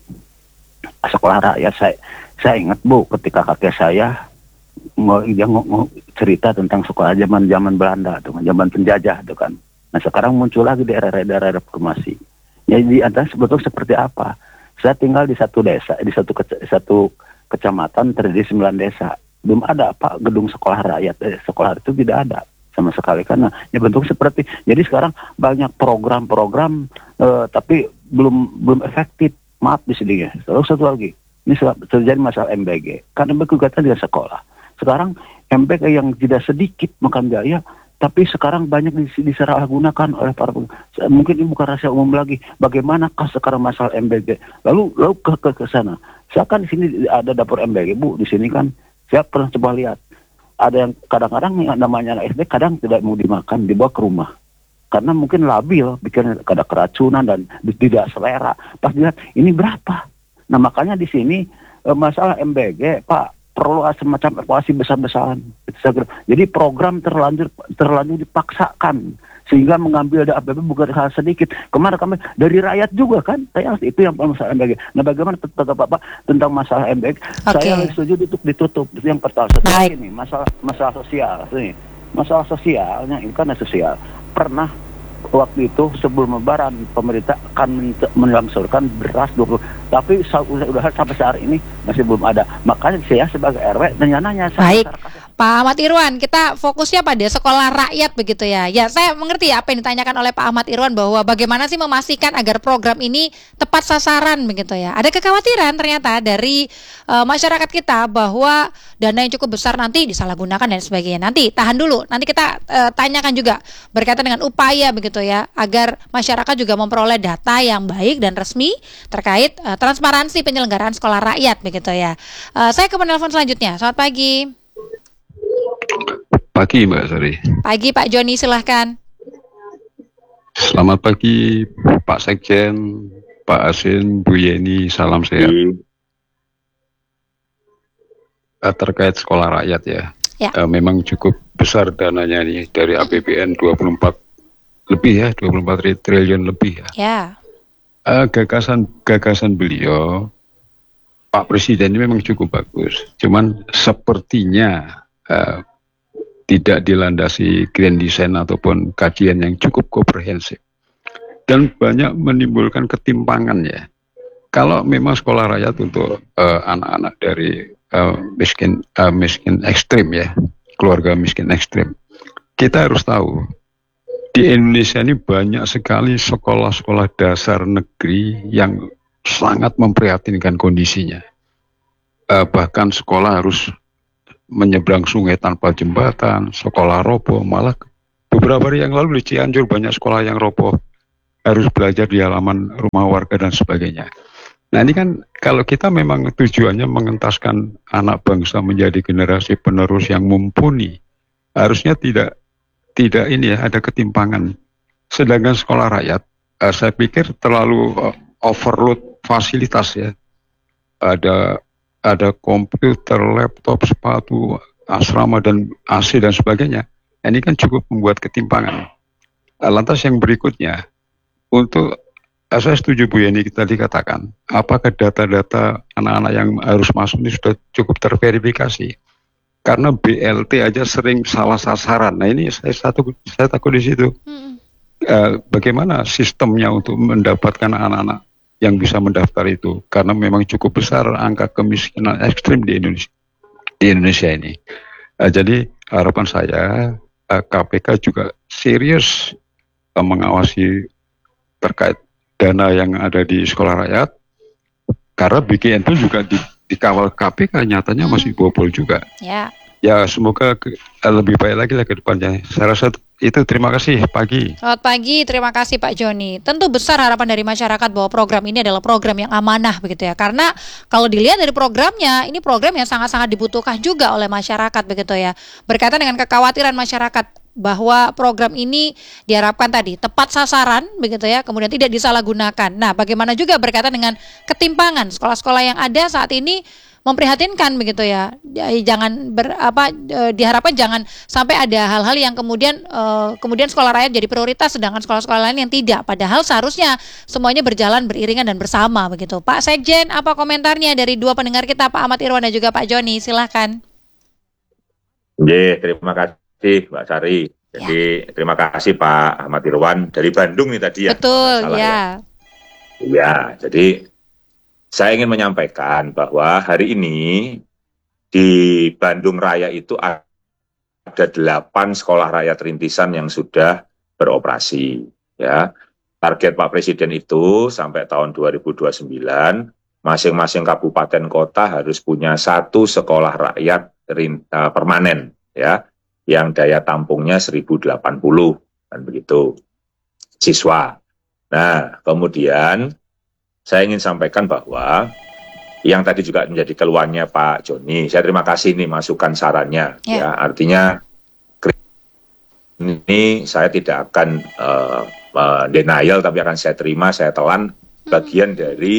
Sekolah rakyat, saya saya ingat, Bu, ketika kakek saya mau dia ngomong cerita tentang sekolah zaman zaman Belanda, dengan zaman penjajah, itu kan. Nah sekarang muncul lagi di daerah-daerah reformasi. Jadi ada sebetulnya seperti apa? Saya tinggal di satu desa, di satu kece, satu kecamatan terdiri sembilan desa. Belum ada apa gedung sekolah rakyat, eh, sekolah itu tidak ada sama sekali, karena ya bentuk seperti. Jadi sekarang banyak program-program, eh, tapi belum belum efektif. Maaf di sini ya. Terus satu lagi, ini terjadi masalah M B G. Karena M B G kata dia sekolah. Sekarang M B G yang tidak sedikit makan biaya, tapi sekarang banyak disalahgunakan oleh para pengguna. Mungkin ini bukan rahasia umum lagi. Bagaimanakah sekarang masalah M B G? Lalu lalu ke ke, ke sana. Saya kan di sini ada dapur M B G, Bu. Di sini kan saya pernah coba lihat. Ada yang kadang-kadang yang namanya anak S D kadang tidak mau dimakan, dibawa ke rumah. Karena mungkin labil, bikin ada keracunan dan tidak selera. Pas dilihat ini berapa? Nah makanya di sini masalah M B G, Pak, perlu semacam evaluasi besar-besaran. Jadi program terlanjur terlanjur dipaksakan sehingga mengambil ada A P B bukan hal sedikit. Kemarin kami dari rakyat juga kan, saya itu yang masalah M B G. Nah bagaimana tentang Bapak tentang masalah M B G? Okay. Saya setuju untuk ditutup. Itu yang pertama. Setelah ini masalah masalah sosial, ini masalah sosialnya ini karena sosial. Pernah waktu itu sebelum Lebaran pemerintah akan melangsurkan beras dua puluh, tapi sudah sampai saat ini masih belum ada. Makanya saya sebagai R W nanya-nanya. Baik, Pak Ahmad Irwan, kita fokusnya pada sekolah rakyat begitu ya. Ya, saya mengerti apa yang ditanyakan oleh Pak Ahmad Irwan bahwa bagaimana sih memastikan agar program ini tepat sasaran begitu ya. Ada kekhawatiran ternyata dari uh, masyarakat kita bahwa dana yang cukup besar nanti disalahgunakan dan sebagainya. Nanti tahan dulu, nanti kita uh, tanyakan juga berkaitan dengan upaya begitu ya agar masyarakat juga memperoleh data yang baik dan resmi terkait uh, transparansi penyelenggaraan sekolah rakyat begitu ya. Uh, saya ke penelpon selanjutnya. Selamat pagi. Pagi Mbak Sari. Pagi Pak Joni, silahkan. Selamat pagi Pak Sekjen, Pak Asin, Bu Yeni, salam sehat. Uh, terkait sekolah rakyat ya, ya. Uh, memang cukup besar dananya nih dari A P B N dua puluh empat lebih ya, dua puluh empat triliun lebih ya. Ya. Uh, gagasan gagasan beliau Pak Presiden ini memang cukup bagus, cuman sepertinya uh, tidak dilandasi grand design ataupun kajian yang cukup komprehensif dan banyak menimbulkan ketimpangan ya. Kalau memang sekolah rakyat untuk uh, anak-anak dari uh, miskin uh, miskin ekstrim ya, keluarga miskin ekstrim, kita harus tahu di Indonesia ini banyak sekali sekolah-sekolah dasar negeri yang sangat memprihatinkan kondisinya. Uh, bahkan sekolah harus menyeberang sungai tanpa jembatan, sekolah roboh, malah beberapa beberapa hari yang lalu di Cianjur banyak sekolah yang roboh, harus belajar di halaman rumah warga dan sebagainya. Nah ini kan kalau kita memang tujuannya mengentaskan anak bangsa menjadi generasi penerus yang mumpuni, harusnya tidak tidak ini ya, ada ketimpangan. Sedangkan sekolah rakyat, uh, saya pikir terlalu uh, overload fasilitas ya. Ada ada komputer, laptop, sepatu, asrama dan A C dan sebagainya. Ini kan cukup membuat ketimpangan. Uh, lantas yang berikutnya, untuk saya setuju Bu Yeni tadi katakan, apakah data-data anak-anak yang harus masuk ini sudah cukup terverifikasi? Karena B L T aja sering salah sasaran. Nah ini saya satu saya takut di situ. Hmm. Uh, bagaimana sistemnya untuk mendapatkan anak-anak yang bisa mendaftar itu? Karena memang cukup besar angka kemiskinan ekstrim di Indonesia di Indonesia ini. Uh, jadi harapan saya uh, K P K juga serius uh, mengawasi terkait dana yang ada di sekolah rakyat, karena B K N itu juga di, dikawal K P K nyatanya masih bobol juga. Ya. Ya semoga ke, lebih baik lagi lah ke depannya. Saya rasa itu. Terima kasih pagi. Selamat pagi, terima kasih Pak Joni. Tentu besar harapan dari masyarakat bahwa program ini adalah program yang amanah begitu ya. Karena kalau dilihat dari programnya, ini program yang sangat-sangat dibutuhkan juga oleh masyarakat begitu ya. Berkaitan dengan kekhawatiran masyarakat bahwa program ini diharapkan tadi tepat sasaran begitu ya, kemudian tidak disalahgunakan. Nah, bagaimana juga berkaitan dengan ketimpangan sekolah-sekolah yang ada saat ini memprihatinkan begitu ya. Jangan ber, apa e, diharapkan jangan sampai ada hal-hal yang kemudian e, kemudian sekolah rakyat jadi prioritas sedangkan sekolah-sekolah lain yang tidak. Padahal seharusnya semuanya berjalan beriringan dan bersama begitu. Pak Sekjen, apa komentarnya dari dua pendengar kita, Pak Ahmad Irwan dan juga Pak Joni? Silakan. Ye, terima kasih Mbak Sari. Jadi ya. Terima kasih Pak Ahmad Irwan dari Bandung nih tadi ya. Betul, ya. ya. Ya, jadi saya ingin menyampaikan bahwa hari ini di Bandung Raya itu ada delapan sekolah rakyat rintisan yang sudah beroperasi. Ya, target Pak Presiden itu sampai tahun dua ribu dua puluh sembilan masing-masing kabupaten kota harus punya satu sekolah rakyat rinta, permanen, ya, yang daya tampungnya seribu delapan puluh dan begitu siswa. Nah, kemudian saya ingin sampaikan bahwa yang tadi juga menjadi keluhannya Pak Joni, saya terima kasih nih masukan sarannya. Yeah. Ya, artinya ini saya tidak akan uh, uh, denial, tapi akan saya terima, saya telan bagian hmm. dari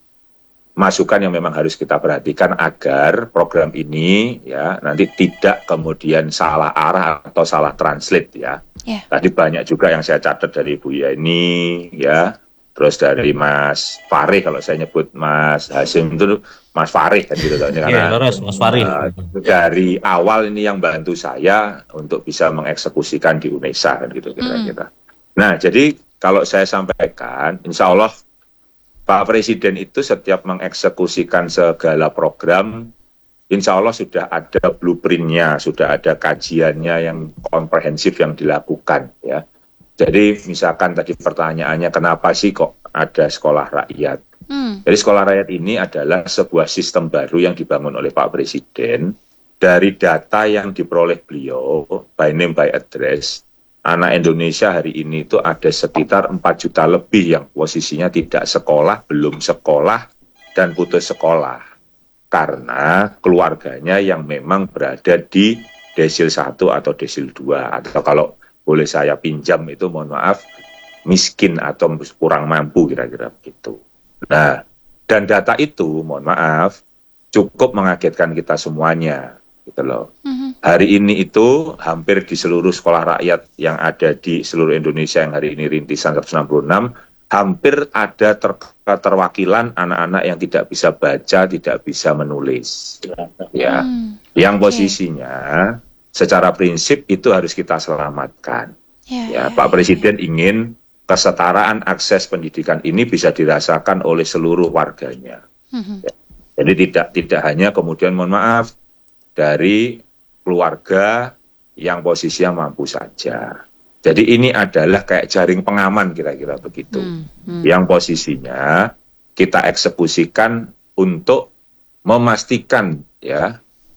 masukan yang memang harus kita perhatikan agar program ini ya nanti tidak kemudian salah arah atau salah translate ya. Yeah. Tadi banyak juga yang saya catat dari Bu Yeni ya. Terus dari Mas Farih, kalau saya nyebut Mas Hasim itu Mas Farih kan gitu kan, karena yeah, Mas Farih. Uh, dari awal ini yang bantu saya untuk bisa mengeksekusikan di UNESA kan gitu kira-kira. Mm. Nah, jadi kalau saya sampaikan, insya Allah Pak Presiden itu setiap mengeksekusikan segala program, insya Allah sudah ada blueprint-nya, sudah ada kajiannya yang komprehensif yang dilakukan ya. Jadi misalkan tadi pertanyaannya kenapa sih kok ada sekolah rakyat? Hmm. Jadi sekolah rakyat ini adalah sebuah sistem baru yang dibangun oleh Pak Presiden dari data yang diperoleh beliau by name by address. Anak Indonesia hari ini itu ada sekitar empat juta lebih yang posisinya tidak sekolah, belum sekolah, dan putus sekolah. Karena keluarganya yang memang berada di desil satu atau desil dua. Atau kalau boleh saya pinjam itu mohon maaf miskin atau kurang mampu kira-kira begitu. Nah, dan data itu mohon maaf cukup mengagetkan kita semuanya gitu loh. Mm-hmm. Hari ini itu hampir di seluruh sekolah rakyat yang ada di seluruh Indonesia yang hari ini rintisan seratus enam puluh enam hampir ada ter- keterwakilan anak-anak yang tidak bisa baca, tidak bisa menulis. Ya. Mm, yang posisinya okay. Secara prinsip itu harus kita selamatkan. Ya, ya, Pak Presiden ingin kesetaraan akses pendidikan ini bisa dirasakan oleh seluruh warganya. Mm-hmm. Ya. Jadi tidak tidak hanya kemudian mohon maaf dari keluarga yang posisinya mampu saja. Jadi ini adalah kayak jaring pengaman kira-kira begitu. Mm-hmm. Yang posisinya kita eksekusikan untuk memastikan ya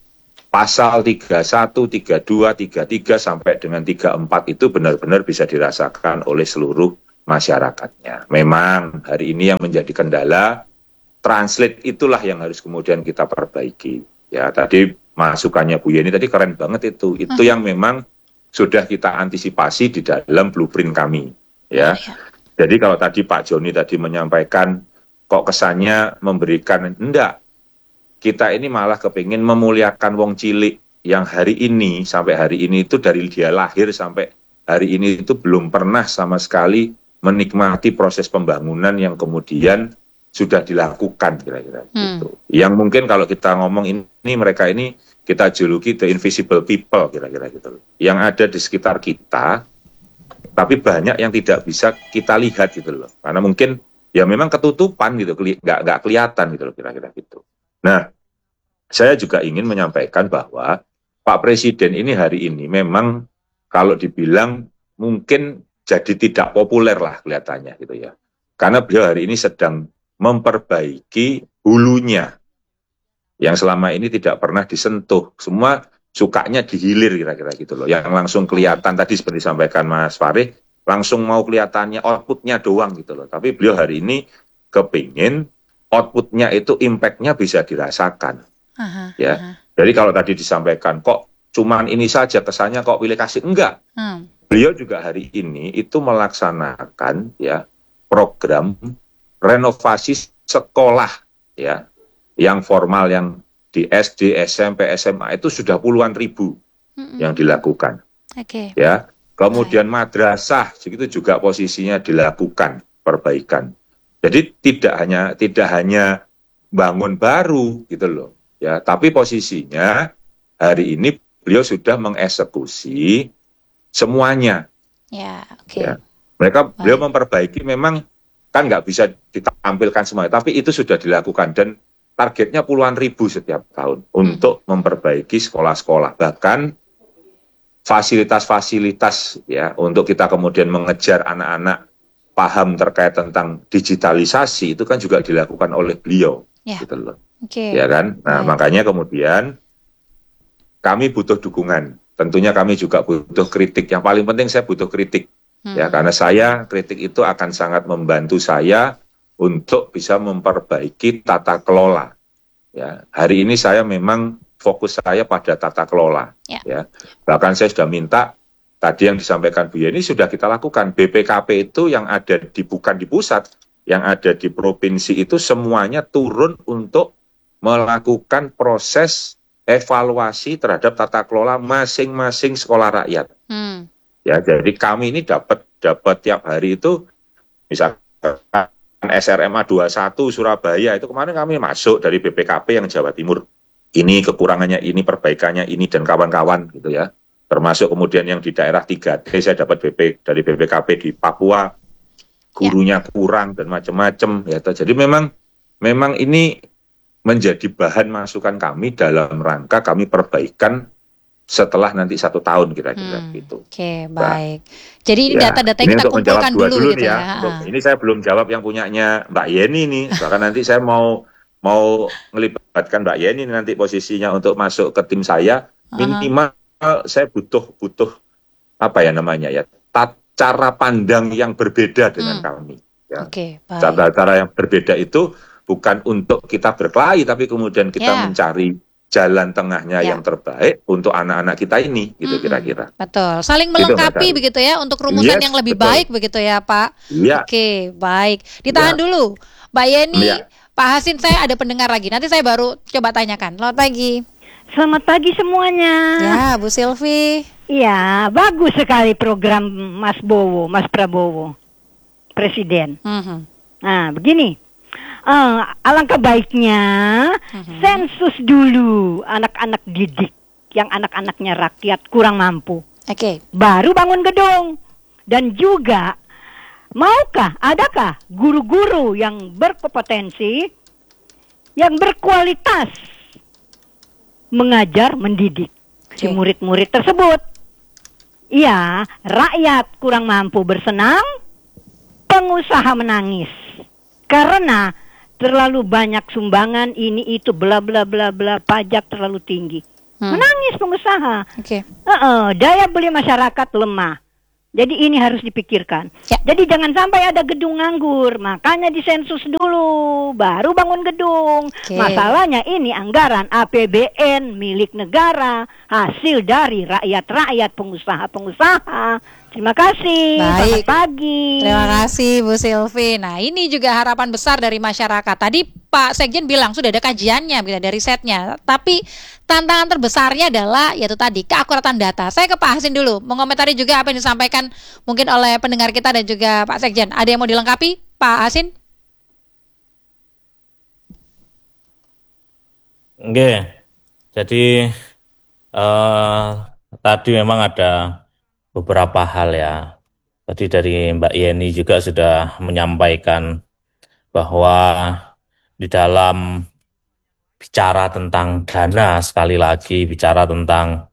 pasal tiga puluh satu, tiga puluh dua, tiga puluh tiga sampai dengan tiga puluh empat itu benar-benar bisa dirasakan oleh seluruh masyarakatnya. Memang hari ini yang menjadi kendala, translate itulah yang harus kemudian kita perbaiki. Ya, tadi masukannya Bu Yeni tadi keren banget itu. Itu yang memang sudah kita antisipasi di dalam blueprint kami. Ya, jadi kalau tadi Pak Joni tadi menyampaikan kok kesannya memberikan, enggak. Kita ini malah kepingin memuliakan wong cilik yang hari ini, sampai hari ini itu dari dia lahir sampai hari ini itu belum pernah sama sekali menikmati proses pembangunan yang kemudian sudah dilakukan kira-kira hmm. gitu. Yang mungkin kalau kita ngomong ini, ini mereka ini kita juluki the invisible people kira-kira gitu. Yang ada di sekitar kita, tapi banyak yang tidak bisa kita lihat gitu loh. Karena mungkin ya memang ketutupan gitu, nggak nggak kelihatan gitu loh kira-kira gitu. Nah, saya juga ingin menyampaikan bahwa Pak Presiden ini hari ini memang kalau dibilang mungkin jadi tidak populer lah kelihatannya gitu ya. Karena beliau hari ini sedang memperbaiki hulunya yang selama ini tidak pernah disentuh. Semua sukanya dihilir kira-kira gitu loh. Yang langsung kelihatan tadi seperti disampaikan Mas Farid, langsung mau kelihatannya outputnya doang gitu loh. Tapi beliau hari ini kepingin outputnya itu impact-nya bisa dirasakan. Aha, ya. Aha. Jadi kalau tadi disampaikan kok cuman ini saja kesannya kok pilih kasih, enggak. Hmm. Beliau juga hari ini itu melaksanakan ya program renovasi sekolah ya yang formal yang di S D, S M P, S M A itu sudah puluhan ribu hmm. yang dilakukan. Oke. Okay. Ya. Kemudian okay. madrasah segitu juga posisinya dilakukan perbaikan. Jadi tidak hanya tidak hanya bangun baru gitu loh, ya. Tapi posisinya hari ini beliau sudah mengeksekusi semuanya. Ya, oke. Okay. Ya. Mereka Baik. beliau memperbaiki memang kan nggak bisa ditampilkan semuanya, tapi itu sudah dilakukan dan targetnya puluhan ribu setiap tahun hmm. untuk memperbaiki sekolah-sekolah, bahkan fasilitas-fasilitas ya untuk kita kemudian mengejar anak-anak paham terkait tentang digitalisasi itu kan juga dilakukan oleh beliau, ya. gitu loh, okay. ya kan. Nah, Baik. makanya kemudian kami butuh dukungan. Tentunya kami juga butuh kritik. Yang paling penting saya butuh kritik, hmm. ya karena saya kritik itu akan sangat membantu saya untuk bisa memperbaiki tata kelola. Ya, hari ini saya memang fokus saya pada tata kelola. Ya. Ya, bahkan saya sudah minta. Tadi yang disampaikan Bu Yeni sudah kita lakukan. B P K P itu yang ada di bukan di pusat, yang ada di provinsi itu semuanya turun untuk melakukan proses evaluasi terhadap tata kelola masing-masing sekolah rakyat. Hmm. Ya, jadi kami ini dapat dapat tiap hari itu, misalkan S R M A dua puluh satu Surabaya itu kemarin kami masuk dari B P K P yang Jawa Timur. Ini kekurangannya, ini perbaikannya, ini dan kawan-kawan gitu ya. Termasuk kemudian yang di daerah tiga D saya dapat B P dari B P K P di Papua, gurunya ya. kurang dan macam-macam ya. Jadi memang memang ini menjadi bahan masukan kami dalam rangka kami perbaikan setelah nanti satu tahun kira-kira hmm, gitu. Oke, okay, baik. Nah, jadi ini ya, data-data yang kita kumpulkan dulu, dulu gitu ya. ya. Ini saya belum jawab yang punyanya Mbak Yeni nih. Bahkan nanti saya mau mau melibatkan Mbak Yeni nanti posisinya untuk masuk ke tim saya minimal uh-huh. saya butuh butuh apa ya namanya ya tat, cara pandang yang berbeda dengan hmm. kami. Ya. Oke, okay, cara-cara yang berbeda itu bukan untuk kita berkelahi, tapi kemudian kita yeah. mencari jalan tengahnya yeah. yang terbaik untuk anak-anak kita ini, gitu mm-hmm. kira-kira. Betul, saling melengkapi gitu, begitu ya untuk rumusan yes, yang lebih betul. baik begitu ya Pak. Yeah. Oke, baik. Ditahan yeah. dulu, Mbak Yeni, yeah. Pak Hasin, saya ada pendengar lagi. Nanti saya baru coba tanyakan. Selamat pagi. Selamat pagi semuanya. Ya, Bu Silvi. Iya, bagus sekali program Mas Bowo, Mas Prabowo, Presiden. Mm-hmm. Nah, begini, uh, alangkah baiknya mm-hmm. sensus dulu anak-anak didik yang anak-anaknya rakyat kurang mampu. Oke. Okay. Baru bangun gedung. Dan juga, maukah, adakah guru-guru yang berkompetensi, yang berkualitas mengajar, mendidik okay. si murid-murid tersebut? Iya, rakyat kurang mampu bersenang, pengusaha menangis. Karena terlalu banyak sumbangan ini itu bla bla bla bla, pajak terlalu tinggi. Hmm. Menangis pengusaha. Oke. Okay. Uh-uh, daya beli masyarakat lemah. Jadi ini harus dipikirkan. Ya. Jadi jangan sampai ada gedung nganggur. Makanya disensus dulu, baru bangun gedung. Okay. Masalahnya ini anggaran A P B N milik negara, hasil dari rakyat-rakyat, pengusaha-pengusaha. Terima kasih. Baik. Selamat pagi. Terima kasih Bu Sylvi. Nah, ini juga harapan besar dari masyarakat. Tadi Pak Sekjen bilang sudah ada kajiannya, ada risetnya. Tapi tantangan terbesarnya adalah yaitu tadi keakuratan data. Saya ke Pak Hasin dulu, mengomentari juga apa yang disampaikan mungkin oleh pendengar kita dan juga Pak Sekjen. Ada yang mau dilengkapi, Pak Hasin? Oke, jadi uh, tadi memang ada beberapa hal ya. Tadi dari Mbak Yeni juga sudah menyampaikan bahwa di dalam bicara tentang dana, sekali lagi bicara tentang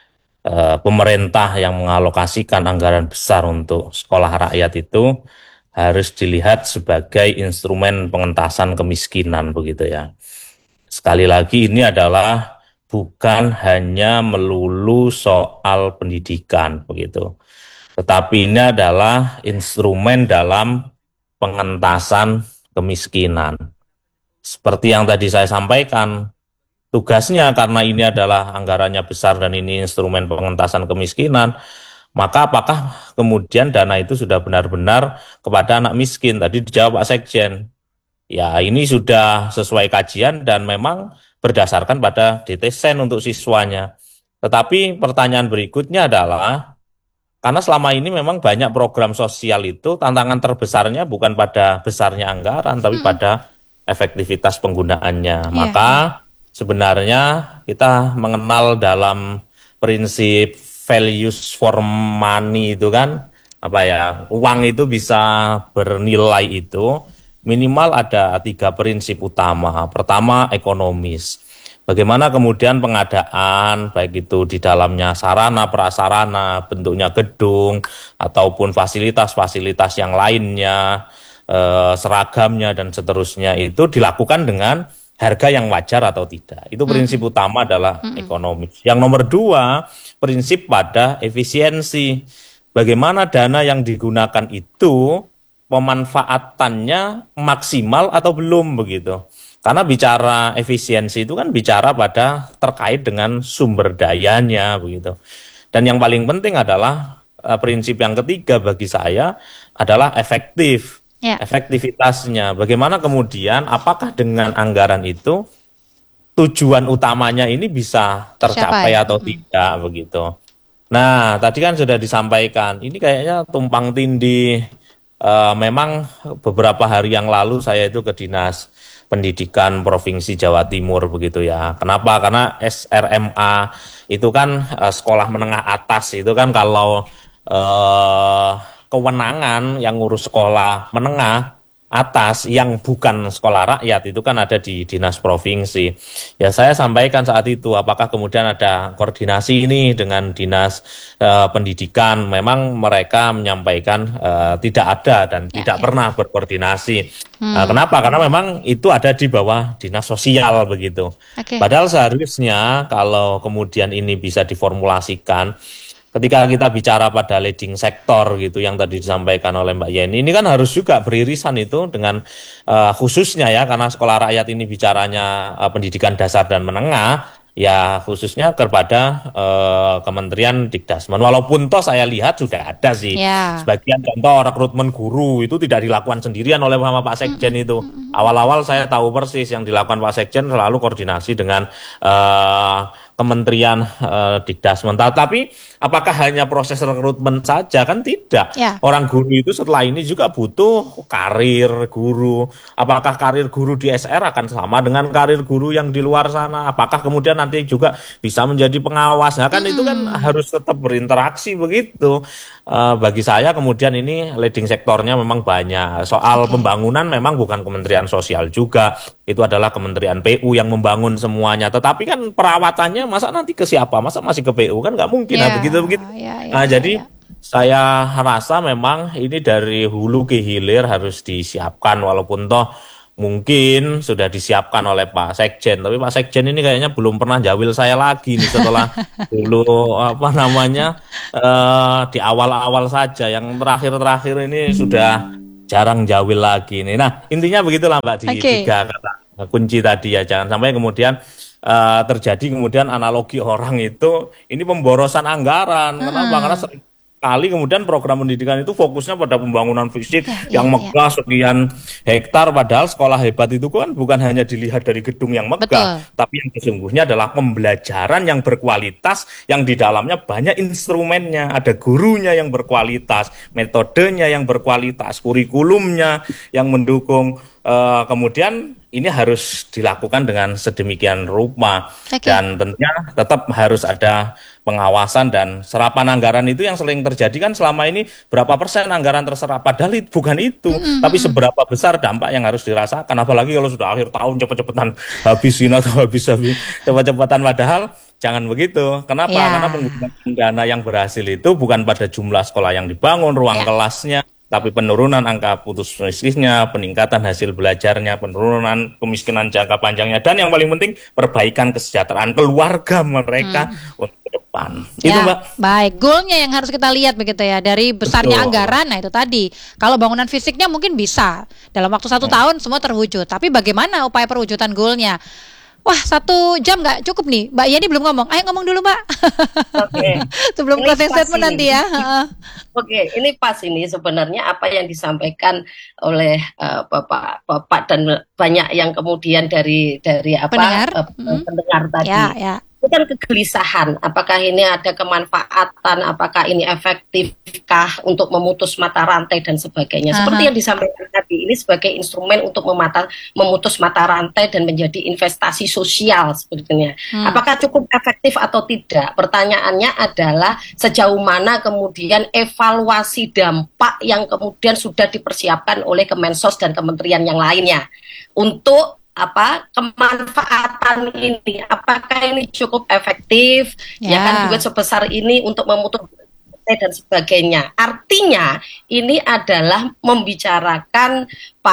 uh, pemerintah yang mengalokasikan anggaran besar untuk sekolah rakyat itu harus dilihat sebagai instrumen pengentasan kemiskinan begitu ya. Sekali lagi ini adalah bukan hanya melulu soal pendidikan begitu, tetapi ini adalah instrumen dalam pengentasan kemiskinan. Seperti yang tadi saya sampaikan, tugasnya karena ini adalah anggarannya besar dan ini instrumen pengentasan kemiskinan, maka apakah kemudian dana itu sudah benar-benar kepada anak miskin? Tadi dijawab Pak Sekjen, ya ini sudah sesuai kajian dan memang berdasarkan pada D T Sen untuk siswanya. Tetapi pertanyaan berikutnya adalah, karena selama ini memang banyak program sosial itu tantangan terbesarnya bukan pada besarnya anggaran, tapi hmm. pada efektivitas penggunaannya. Yeah. Maka sebenarnya kita mengenal dalam prinsip values for money itu kan, apa ya, uang itu bisa bernilai itu minimal ada tiga prinsip utama. Pertama, ekonomis. Bagaimana kemudian pengadaan, baik itu di dalamnya sarana, prasarana, bentuknya gedung, ataupun fasilitas-fasilitas yang lainnya, eh, seragamnya, dan seterusnya, itu dilakukan dengan harga yang wajar atau tidak. Itu prinsip mm-hmm. utama adalah mm-hmm. ekonomis. Yang nomor dua, prinsip pada efisiensi. Bagaimana dana yang digunakan itu pemanfaatannya maksimal atau belum begitu. Karena bicara efisiensi itu kan bicara pada terkait dengan sumber dayanya begitu. Dan yang paling penting adalah uh, prinsip yang ketiga bagi saya adalah efektif. Ya. Efektivitasnya. Bagaimana kemudian apakah dengan anggaran itu tujuan utamanya ini bisa tercapai Siapa? atau hmm. tidak begitu. Nah, tadi kan sudah disampaikan, ini kayaknya tumpang tindih. Uh, memang beberapa hari yang lalu saya itu ke Dinas Pendidikan Provinsi Jawa Timur begitu ya. Kenapa? Karena S R M A itu kan uh, sekolah menengah atas itu kan kalau uh, kewenangan yang ngurus sekolah menengah atas yang bukan sekolah rakyat itu kan ada di dinas provinsi. Ya saya sampaikan saat itu apakah kemudian ada koordinasi ini dengan dinas uh, pendidikan. Memang mereka menyampaikan uh, tidak ada dan ya, tidak ya. pernah berkoordinasi. Hmm. Uh, kenapa? Karena memang itu ada di bawah dinas sosial begitu. Okay. Padahal seharusnya kalau kemudian ini bisa diformulasikan, ketika kita bicara pada leading sektor gitu yang tadi disampaikan oleh Mbak Yeni, ini kan harus juga beririsan itu dengan uh, khususnya ya, karena sekolah rakyat ini bicaranya uh, pendidikan dasar dan menengah, ya khususnya kepada uh, Kementerian Dikdasmen. Walaupun toh saya lihat sudah ada sih yeah. sebagian contoh rekrutmen guru itu tidak dilakukan sendirian oleh Pak Sekjen itu. Awal-awal saya tahu persis yang dilakukan Pak Sekjen selalu koordinasi dengan uh, Kementerian uh, Dikdasmen. Tapi apakah hanya proses rekrutmen saja? Kan tidak. Ya. Orang guru itu setelah ini juga butuh karir guru. Apakah karir guru di S R akan sama dengan karir guru yang di luar sana? Apakah kemudian nanti juga bisa menjadi pengawas? Nah kan hmm. itu kan harus tetap berinteraksi begitu. Uh, bagi saya kemudian ini leading sektornya memang banyak. Soal okay. pembangunan memang bukan Kementerian Sosial juga. Itu adalah Kementerian P U yang membangun semuanya. Tetapi kan perawatannya masa nanti ke siapa? Masa masih ke P U? Kan nggak mungkin. Yeah, nah, begitu-begitu. Yeah, yeah, nah, yeah, jadi yeah. saya rasa memang ini dari hulu ke hilir harus disiapkan. Walaupun toh mungkin sudah disiapkan oleh Pak Sekjen, tapi Pak Sekjen ini kayaknya belum pernah jawil saya lagi nih setelah dulu apa namanya uh, di awal-awal saja, yang terakhir-terakhir ini sudah jarang jawil lagi nih. Nah intinya begitulah Mbak, di okay. tiga kata kunci tadi ya, jangan sampai kemudian uh, terjadi kemudian analogi orang itu ini pemborosan anggaran. Hmm. Kenapa? Karena sering kali kemudian program pendidikan itu fokusnya pada pembangunan fisik ya, yang ya, megah ya. sekian hektar, padahal sekolah hebat itu kan bukan hanya dilihat dari gedung yang megah, betul. Tapi yang sesungguhnya adalah pembelajaran yang berkualitas, yang di dalamnya banyak instrumennya, ada gurunya yang berkualitas, metodenya yang berkualitas, kurikulumnya yang mendukung. Uh, kemudian ini harus dilakukan dengan sedemikian rupa, okay. Dan tentunya tetap harus ada pengawasan dan serapan anggaran. Itu yang sering terjadi kan selama ini, berapa persen anggaran terserap, padahal itu, bukan itu, mm-hmm. tapi seberapa besar dampak yang harus dirasakan, apalagi kalau sudah akhir tahun cepet-cepetan habisin atau habis-habis cepet-cepetan, padahal jangan begitu. Kenapa? Yeah. Karena penggunaan dana yang berhasil itu bukan pada jumlah sekolah yang dibangun, ruang yeah. kelasnya, tapi penurunan angka putus miskinnya, peningkatan hasil belajarnya, penurunan kemiskinan jangka panjangnya, dan yang paling penting perbaikan kesejahteraan keluarga mereka hmm. untuk ke depan. Ya, itu Mbak. Baik, goalnya yang harus kita lihat begitu ya, dari besarnya Betul. anggaran. Nah itu tadi, kalau bangunan fisiknya mungkin bisa dalam waktu satu hmm. tahun semua terwujud, tapi bagaimana upaya perwujudan goalnya? Wah, satu jam nggak cukup nih. Mbak Yeni belum ngomong. Ayo ngomong dulu, Mbak. Oke. Okay. Sebelum closing statement nanti ya. Oke, okay, ini pas ini sebenarnya apa yang disampaikan oleh uh, Bapak Bapak dan banyak yang kemudian dari dari apa pendengar, uh, hmm. pendengar tadi. Ya, ya. Itu kan kegelisahan, apakah ini ada kemanfaatan, apakah ini efektifkah untuk memutus mata rantai dan sebagainya. Aha. Seperti yang disampaikan tadi, ini sebagai instrumen untuk memata, memutus mata rantai dan menjadi investasi sosial sebetulnya. Hmm. Apakah cukup efektif atau tidak? Pertanyaannya adalah sejauh mana kemudian evaluasi dampak yang kemudian sudah dipersiapkan oleh Kemensos dan kementerian yang lainnya untuk apa kemanfaatan ini, apakah ini cukup efektif ya, ya kan duit sebesar ini untuk memutus dan sebagainya. Artinya ini adalah membicarakan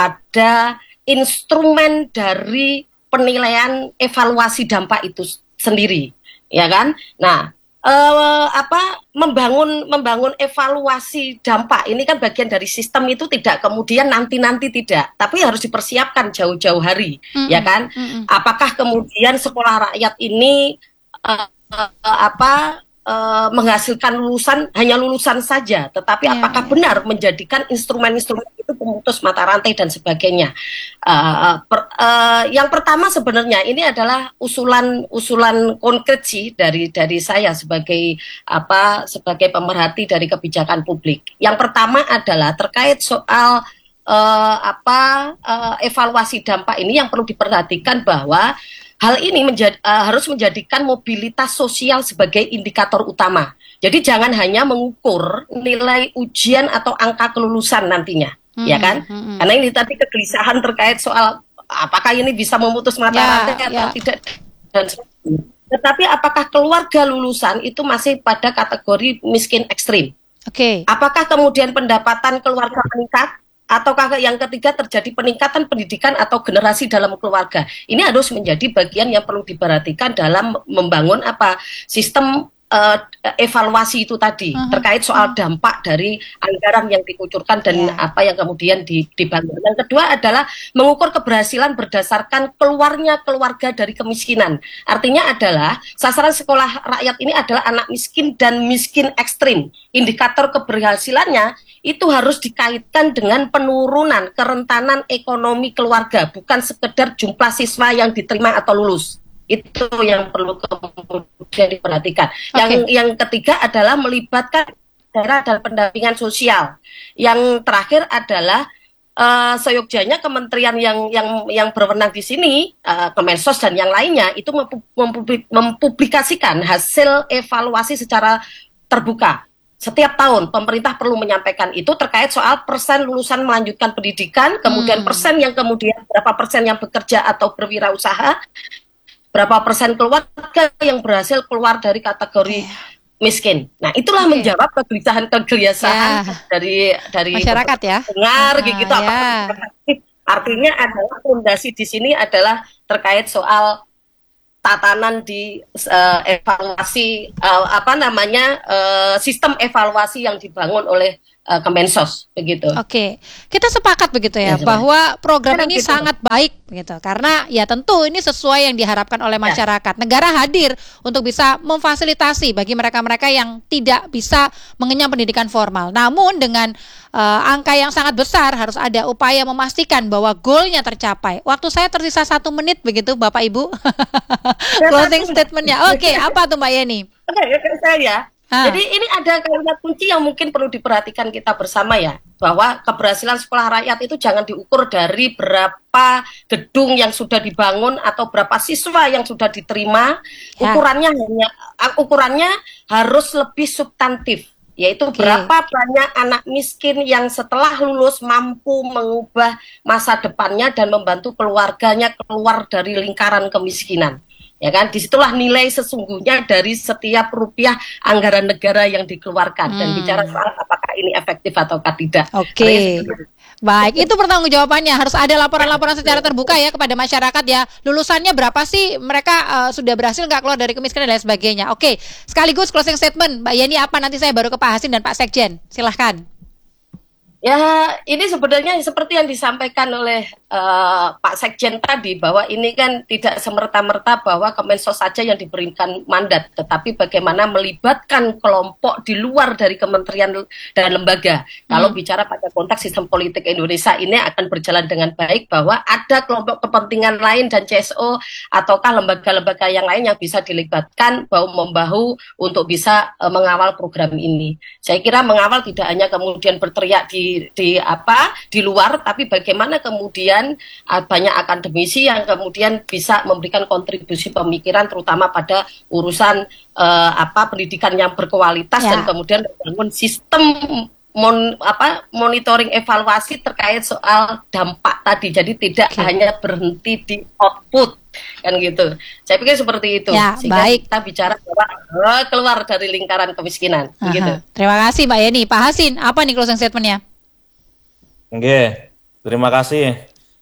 pada instrumen dari penilaian evaluasi dampak itu sendiri, ya kan? Nah, Uh, apa membangun membangun evaluasi dampak ini kan bagian dari sistem, itu tidak kemudian nanti-nanti tidak, tapi harus dipersiapkan jauh-jauh hari, mm-hmm. ya kan? Mm-hmm. Apakah kemudian sekolah rakyat ini uh, uh, apa uh, menghasilkan lulusan hanya lulusan saja, tetapi yeah. apakah benar menjadikan instrumen-instrumen itu pemutus mata rantai dan sebagainya? Uh, per, uh, yang pertama sebenarnya ini adalah usulan-usulan konkret sih dari dari saya sebagai apa sebagai pemerhati dari kebijakan publik. Yang pertama adalah terkait soal uh, apa uh, evaluasi dampak ini yang perlu diperhatikan bahwa hal ini menjadi, uh, harus menjadikan mobilitas sosial sebagai indikator utama. Jadi jangan hanya mengukur nilai ujian atau angka kelulusan nantinya. Hmm, ya kan? Hmm, Karena ini tadi kegelisahan terkait soal apakah ini bisa memutus mata ya, rantai atau ya. tidak dan sebagainya. Tetapi apakah keluarga lulusan itu masih pada kategori miskin ekstrim? Oke. Okay. Apakah kemudian pendapatan keluarga meningkat? Ataukah yang ketiga terjadi peningkatan pendidikan atau generasi dalam keluarga? Ini harus menjadi bagian yang perlu diperhatikan dalam membangun apa sistem Uh, evaluasi itu tadi uh-huh. terkait soal dampak dari anggaran yang dikucurkan dan yeah. apa yang kemudian dibangun. Yang kedua adalah mengukur keberhasilan berdasarkan keluarnya keluarga dari kemiskinan. Artinya adalah sasaran sekolah rakyat ini adalah anak miskin dan miskin ekstrim. Indikator keberhasilannya itu harus dikaitkan dengan penurunan kerentanan ekonomi keluarga, bukan sekedar jumlah siswa yang diterima atau lulus. Itu yang perlu kemudian diperhatikan. Okay. Yang yang ketiga adalah melibatkan daerah dan pendampingan sosial. Yang terakhir adalah uh, seyogyanya kementerian yang yang yang berwenang di sini, uh, Kemensos dan yang lainnya itu mempublikasikan hasil evaluasi secara terbuka. Setiap tahun pemerintah perlu menyampaikan itu terkait soal persen lulusan melanjutkan pendidikan, kemudian hmm. persen yang kemudian berapa persen yang bekerja atau berwirausaha, berapa persen keluarga yang berhasil keluar dari kategori miskin. Nah, itulah okay. menjawab kegelisahan-kegelisahan yeah. dari dari masyarakat ya. Dengar uh, gitu yeah. apa Artinya adalah fondasi di sini adalah terkait soal tatanan di uh, evaluasi uh, apa namanya uh, sistem evaluasi yang dibangun oleh uh, Kemensos begitu. Oke, kita sepakat begitu ya, ya bahwa program ini gitu. sangat baik begitu karena ya tentu ini sesuai yang diharapkan oleh masyarakat. Ya. Negara hadir untuk bisa memfasilitasi bagi mereka-mereka yang tidak bisa mengenyam pendidikan formal. Namun dengan uh, angka yang sangat besar harus ada upaya memastikan bahwa goalnya tercapai. Waktu saya tersisa satu menit begitu Bapak Ibu. Closing statementnya. Oke, okay, apa tuh Mbak Yeni? Oke, okay, saya. Ha. Jadi ini ada kalimat kunci yang mungkin perlu diperhatikan kita bersama ya, bahwa keberhasilan sekolah rakyat itu jangan diukur dari berapa gedung yang sudah dibangun atau berapa siswa yang sudah diterima. Ya. Ukurannya hanya ukurannya harus lebih substantif, yaitu okay. berapa banyak anak miskin yang setelah lulus mampu mengubah masa depannya dan membantu keluarganya keluar dari lingkaran kemiskinan. Ya kan, disitulah nilai sesungguhnya dari setiap rupiah anggaran negara yang dikeluarkan hmm. dan bicara soal apakah ini efektif ataukah tidak. Oke, okay. Baik, itu pertanggungjawabannya harus ada laporan-laporan secara terbuka ya kepada masyarakat ya. Lulusannya berapa sih, mereka uh, sudah berhasil nggak keluar dari kemiskinan dan lain sebagainya. Oke, okay. Sekaligus closing statement, Mbak Yeni apa nanti saya baru ke Pak Hasin dan Pak Sekjen. Silahkan. Ya, ini sebenarnya seperti yang disampaikan oleh uh, Pak Sekjen tadi, bahwa ini kan tidak semerta-merta bahwa Kemensos saja yang diberikan mandat, tetapi bagaimana melibatkan kelompok di luar dari kementerian dan lembaga. Hmm. Kalau bicara pada konteks sistem politik Indonesia ini akan berjalan dengan baik, bahwa ada kelompok kepentingan lain dan C S O ataukah lembaga-lembaga yang lain yang bisa dilibatkan bahu-membahu untuk bisa uh, mengawal program ini. Saya kira mengawal tidak hanya kemudian berteriak di di apa di luar, tapi bagaimana kemudian uh, banyak akademisi yang kemudian bisa memberikan kontribusi pemikiran terutama pada urusan uh, apa pendidikan yang berkualitas ya. Dan kemudian membangun sistem mon, apa monitoring evaluasi terkait soal dampak tadi, jadi tidak okay. hanya berhenti di output kan gitu. Saya pikir seperti itu ya, sehingga baik. Kita bicara bahwa uh, keluar dari lingkaran kemiskinan. Gitu. Terima kasih Mbak Yeni. Pak Hasin, apa nih closing statementnya? Oke, terima kasih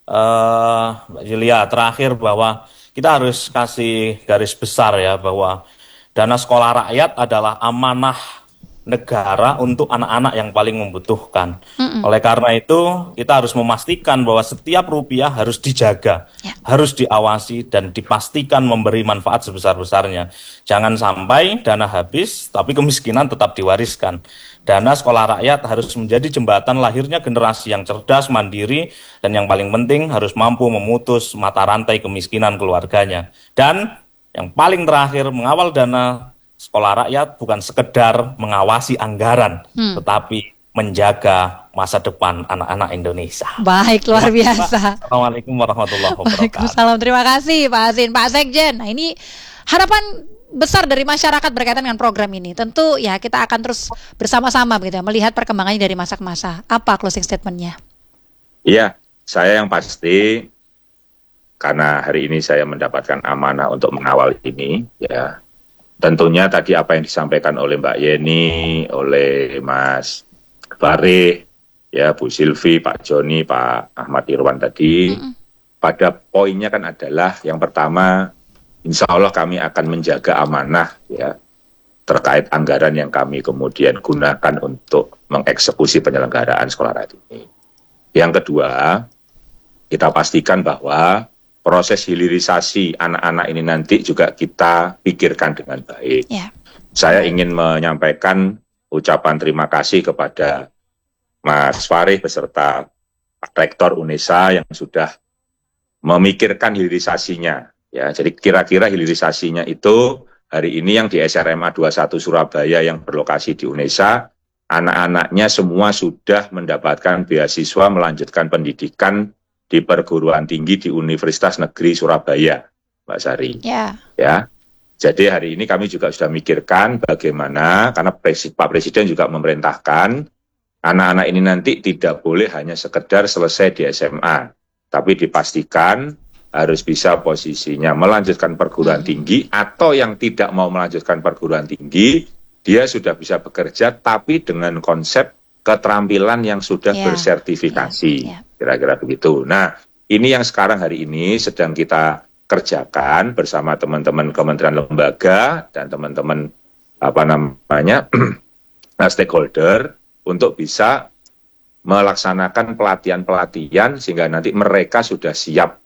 uh, Mbak Julia. Terakhir bahwa kita harus kasih garis besar ya, bahwa dana sekolah rakyat adalah amanah negara untuk anak-anak yang paling membutuhkan. Mm-mm. Oleh karena itu, kita harus memastikan bahwa setiap rupiah harus dijaga, yeah. harus diawasi, dan dipastikan memberi manfaat sebesar-besarnya. Jangan sampai dana habis, tapi kemiskinan tetap diwariskan. Dana sekolah rakyat harus menjadi jembatan lahirnya generasi yang cerdas, mandiri, dan yang paling penting harus mampu memutus mata rantai kemiskinan keluarganya. Dan yang paling terakhir, mengawal dana sekolah rakyat bukan sekedar mengawasi anggaran, hmm. tetapi menjaga masa depan anak-anak Indonesia. Baik, luar biasa. Assalamualaikum warahmatullahi wabarakatuh. Waalaikumsalam, terima kasih Pak Hasin, Pak Sekjen. Nah, ini harapan besar dari masyarakat berkaitan dengan program ini. Tentu ya kita akan terus bersama-sama begitu ya, melihat perkembangannya dari masa ke masa. Apa closing statement-nya? Iya, saya yang pasti karena hari ini saya mendapatkan amanah untuk mengawal ini ya. Tentunya tadi apa yang disampaikan oleh Mbak Yeni, oleh Mas Bareh, ya Bu Silvi, Pak Joni, Pak Ahmad Irwan tadi, mm-hmm. pada poinnya kan adalah yang pertama, insya Allah kami akan menjaga amanah ya terkait anggaran yang kami kemudian gunakan untuk mengeksekusi penyelenggaraan sekolah rakyat ini. Yang kedua, kita pastikan bahwa proses hilirisasi anak-anak ini nanti juga kita pikirkan dengan baik. Yeah. Saya ingin menyampaikan ucapan terima kasih kepada Mas Farih beserta Pak Rektor UNESA yang sudah memikirkan hilirisasinya. Ya, jadi kira-kira hilirisasinya itu hari ini yang di S R M A dua puluh satu Surabaya yang berlokasi di UNESA, anak-anaknya semua sudah mendapatkan beasiswa melanjutkan pendidikan di perguruan tinggi di Universitas Negeri Surabaya, Mbak Sari. Yeah. Ya, jadi hari ini kami juga sudah mikirkan bagaimana, karena Pres- Pak Presiden juga memerintahkan anak-anak ini nanti tidak boleh hanya sekedar selesai di S M A, tapi dipastikan harus bisa posisinya melanjutkan perguruan hmm. tinggi, atau yang tidak mau melanjutkan perguruan tinggi, dia sudah bisa bekerja, tapi dengan konsep keterampilan yang sudah yeah. bersertifikasi. Yeah. Yeah. kira-kira begitu. Nah, ini yang sekarang hari ini sedang kita kerjakan bersama teman-teman kementerian lembaga dan teman-teman apa namanya stakeholder untuk bisa melaksanakan pelatihan-pelatihan sehingga nanti mereka sudah siap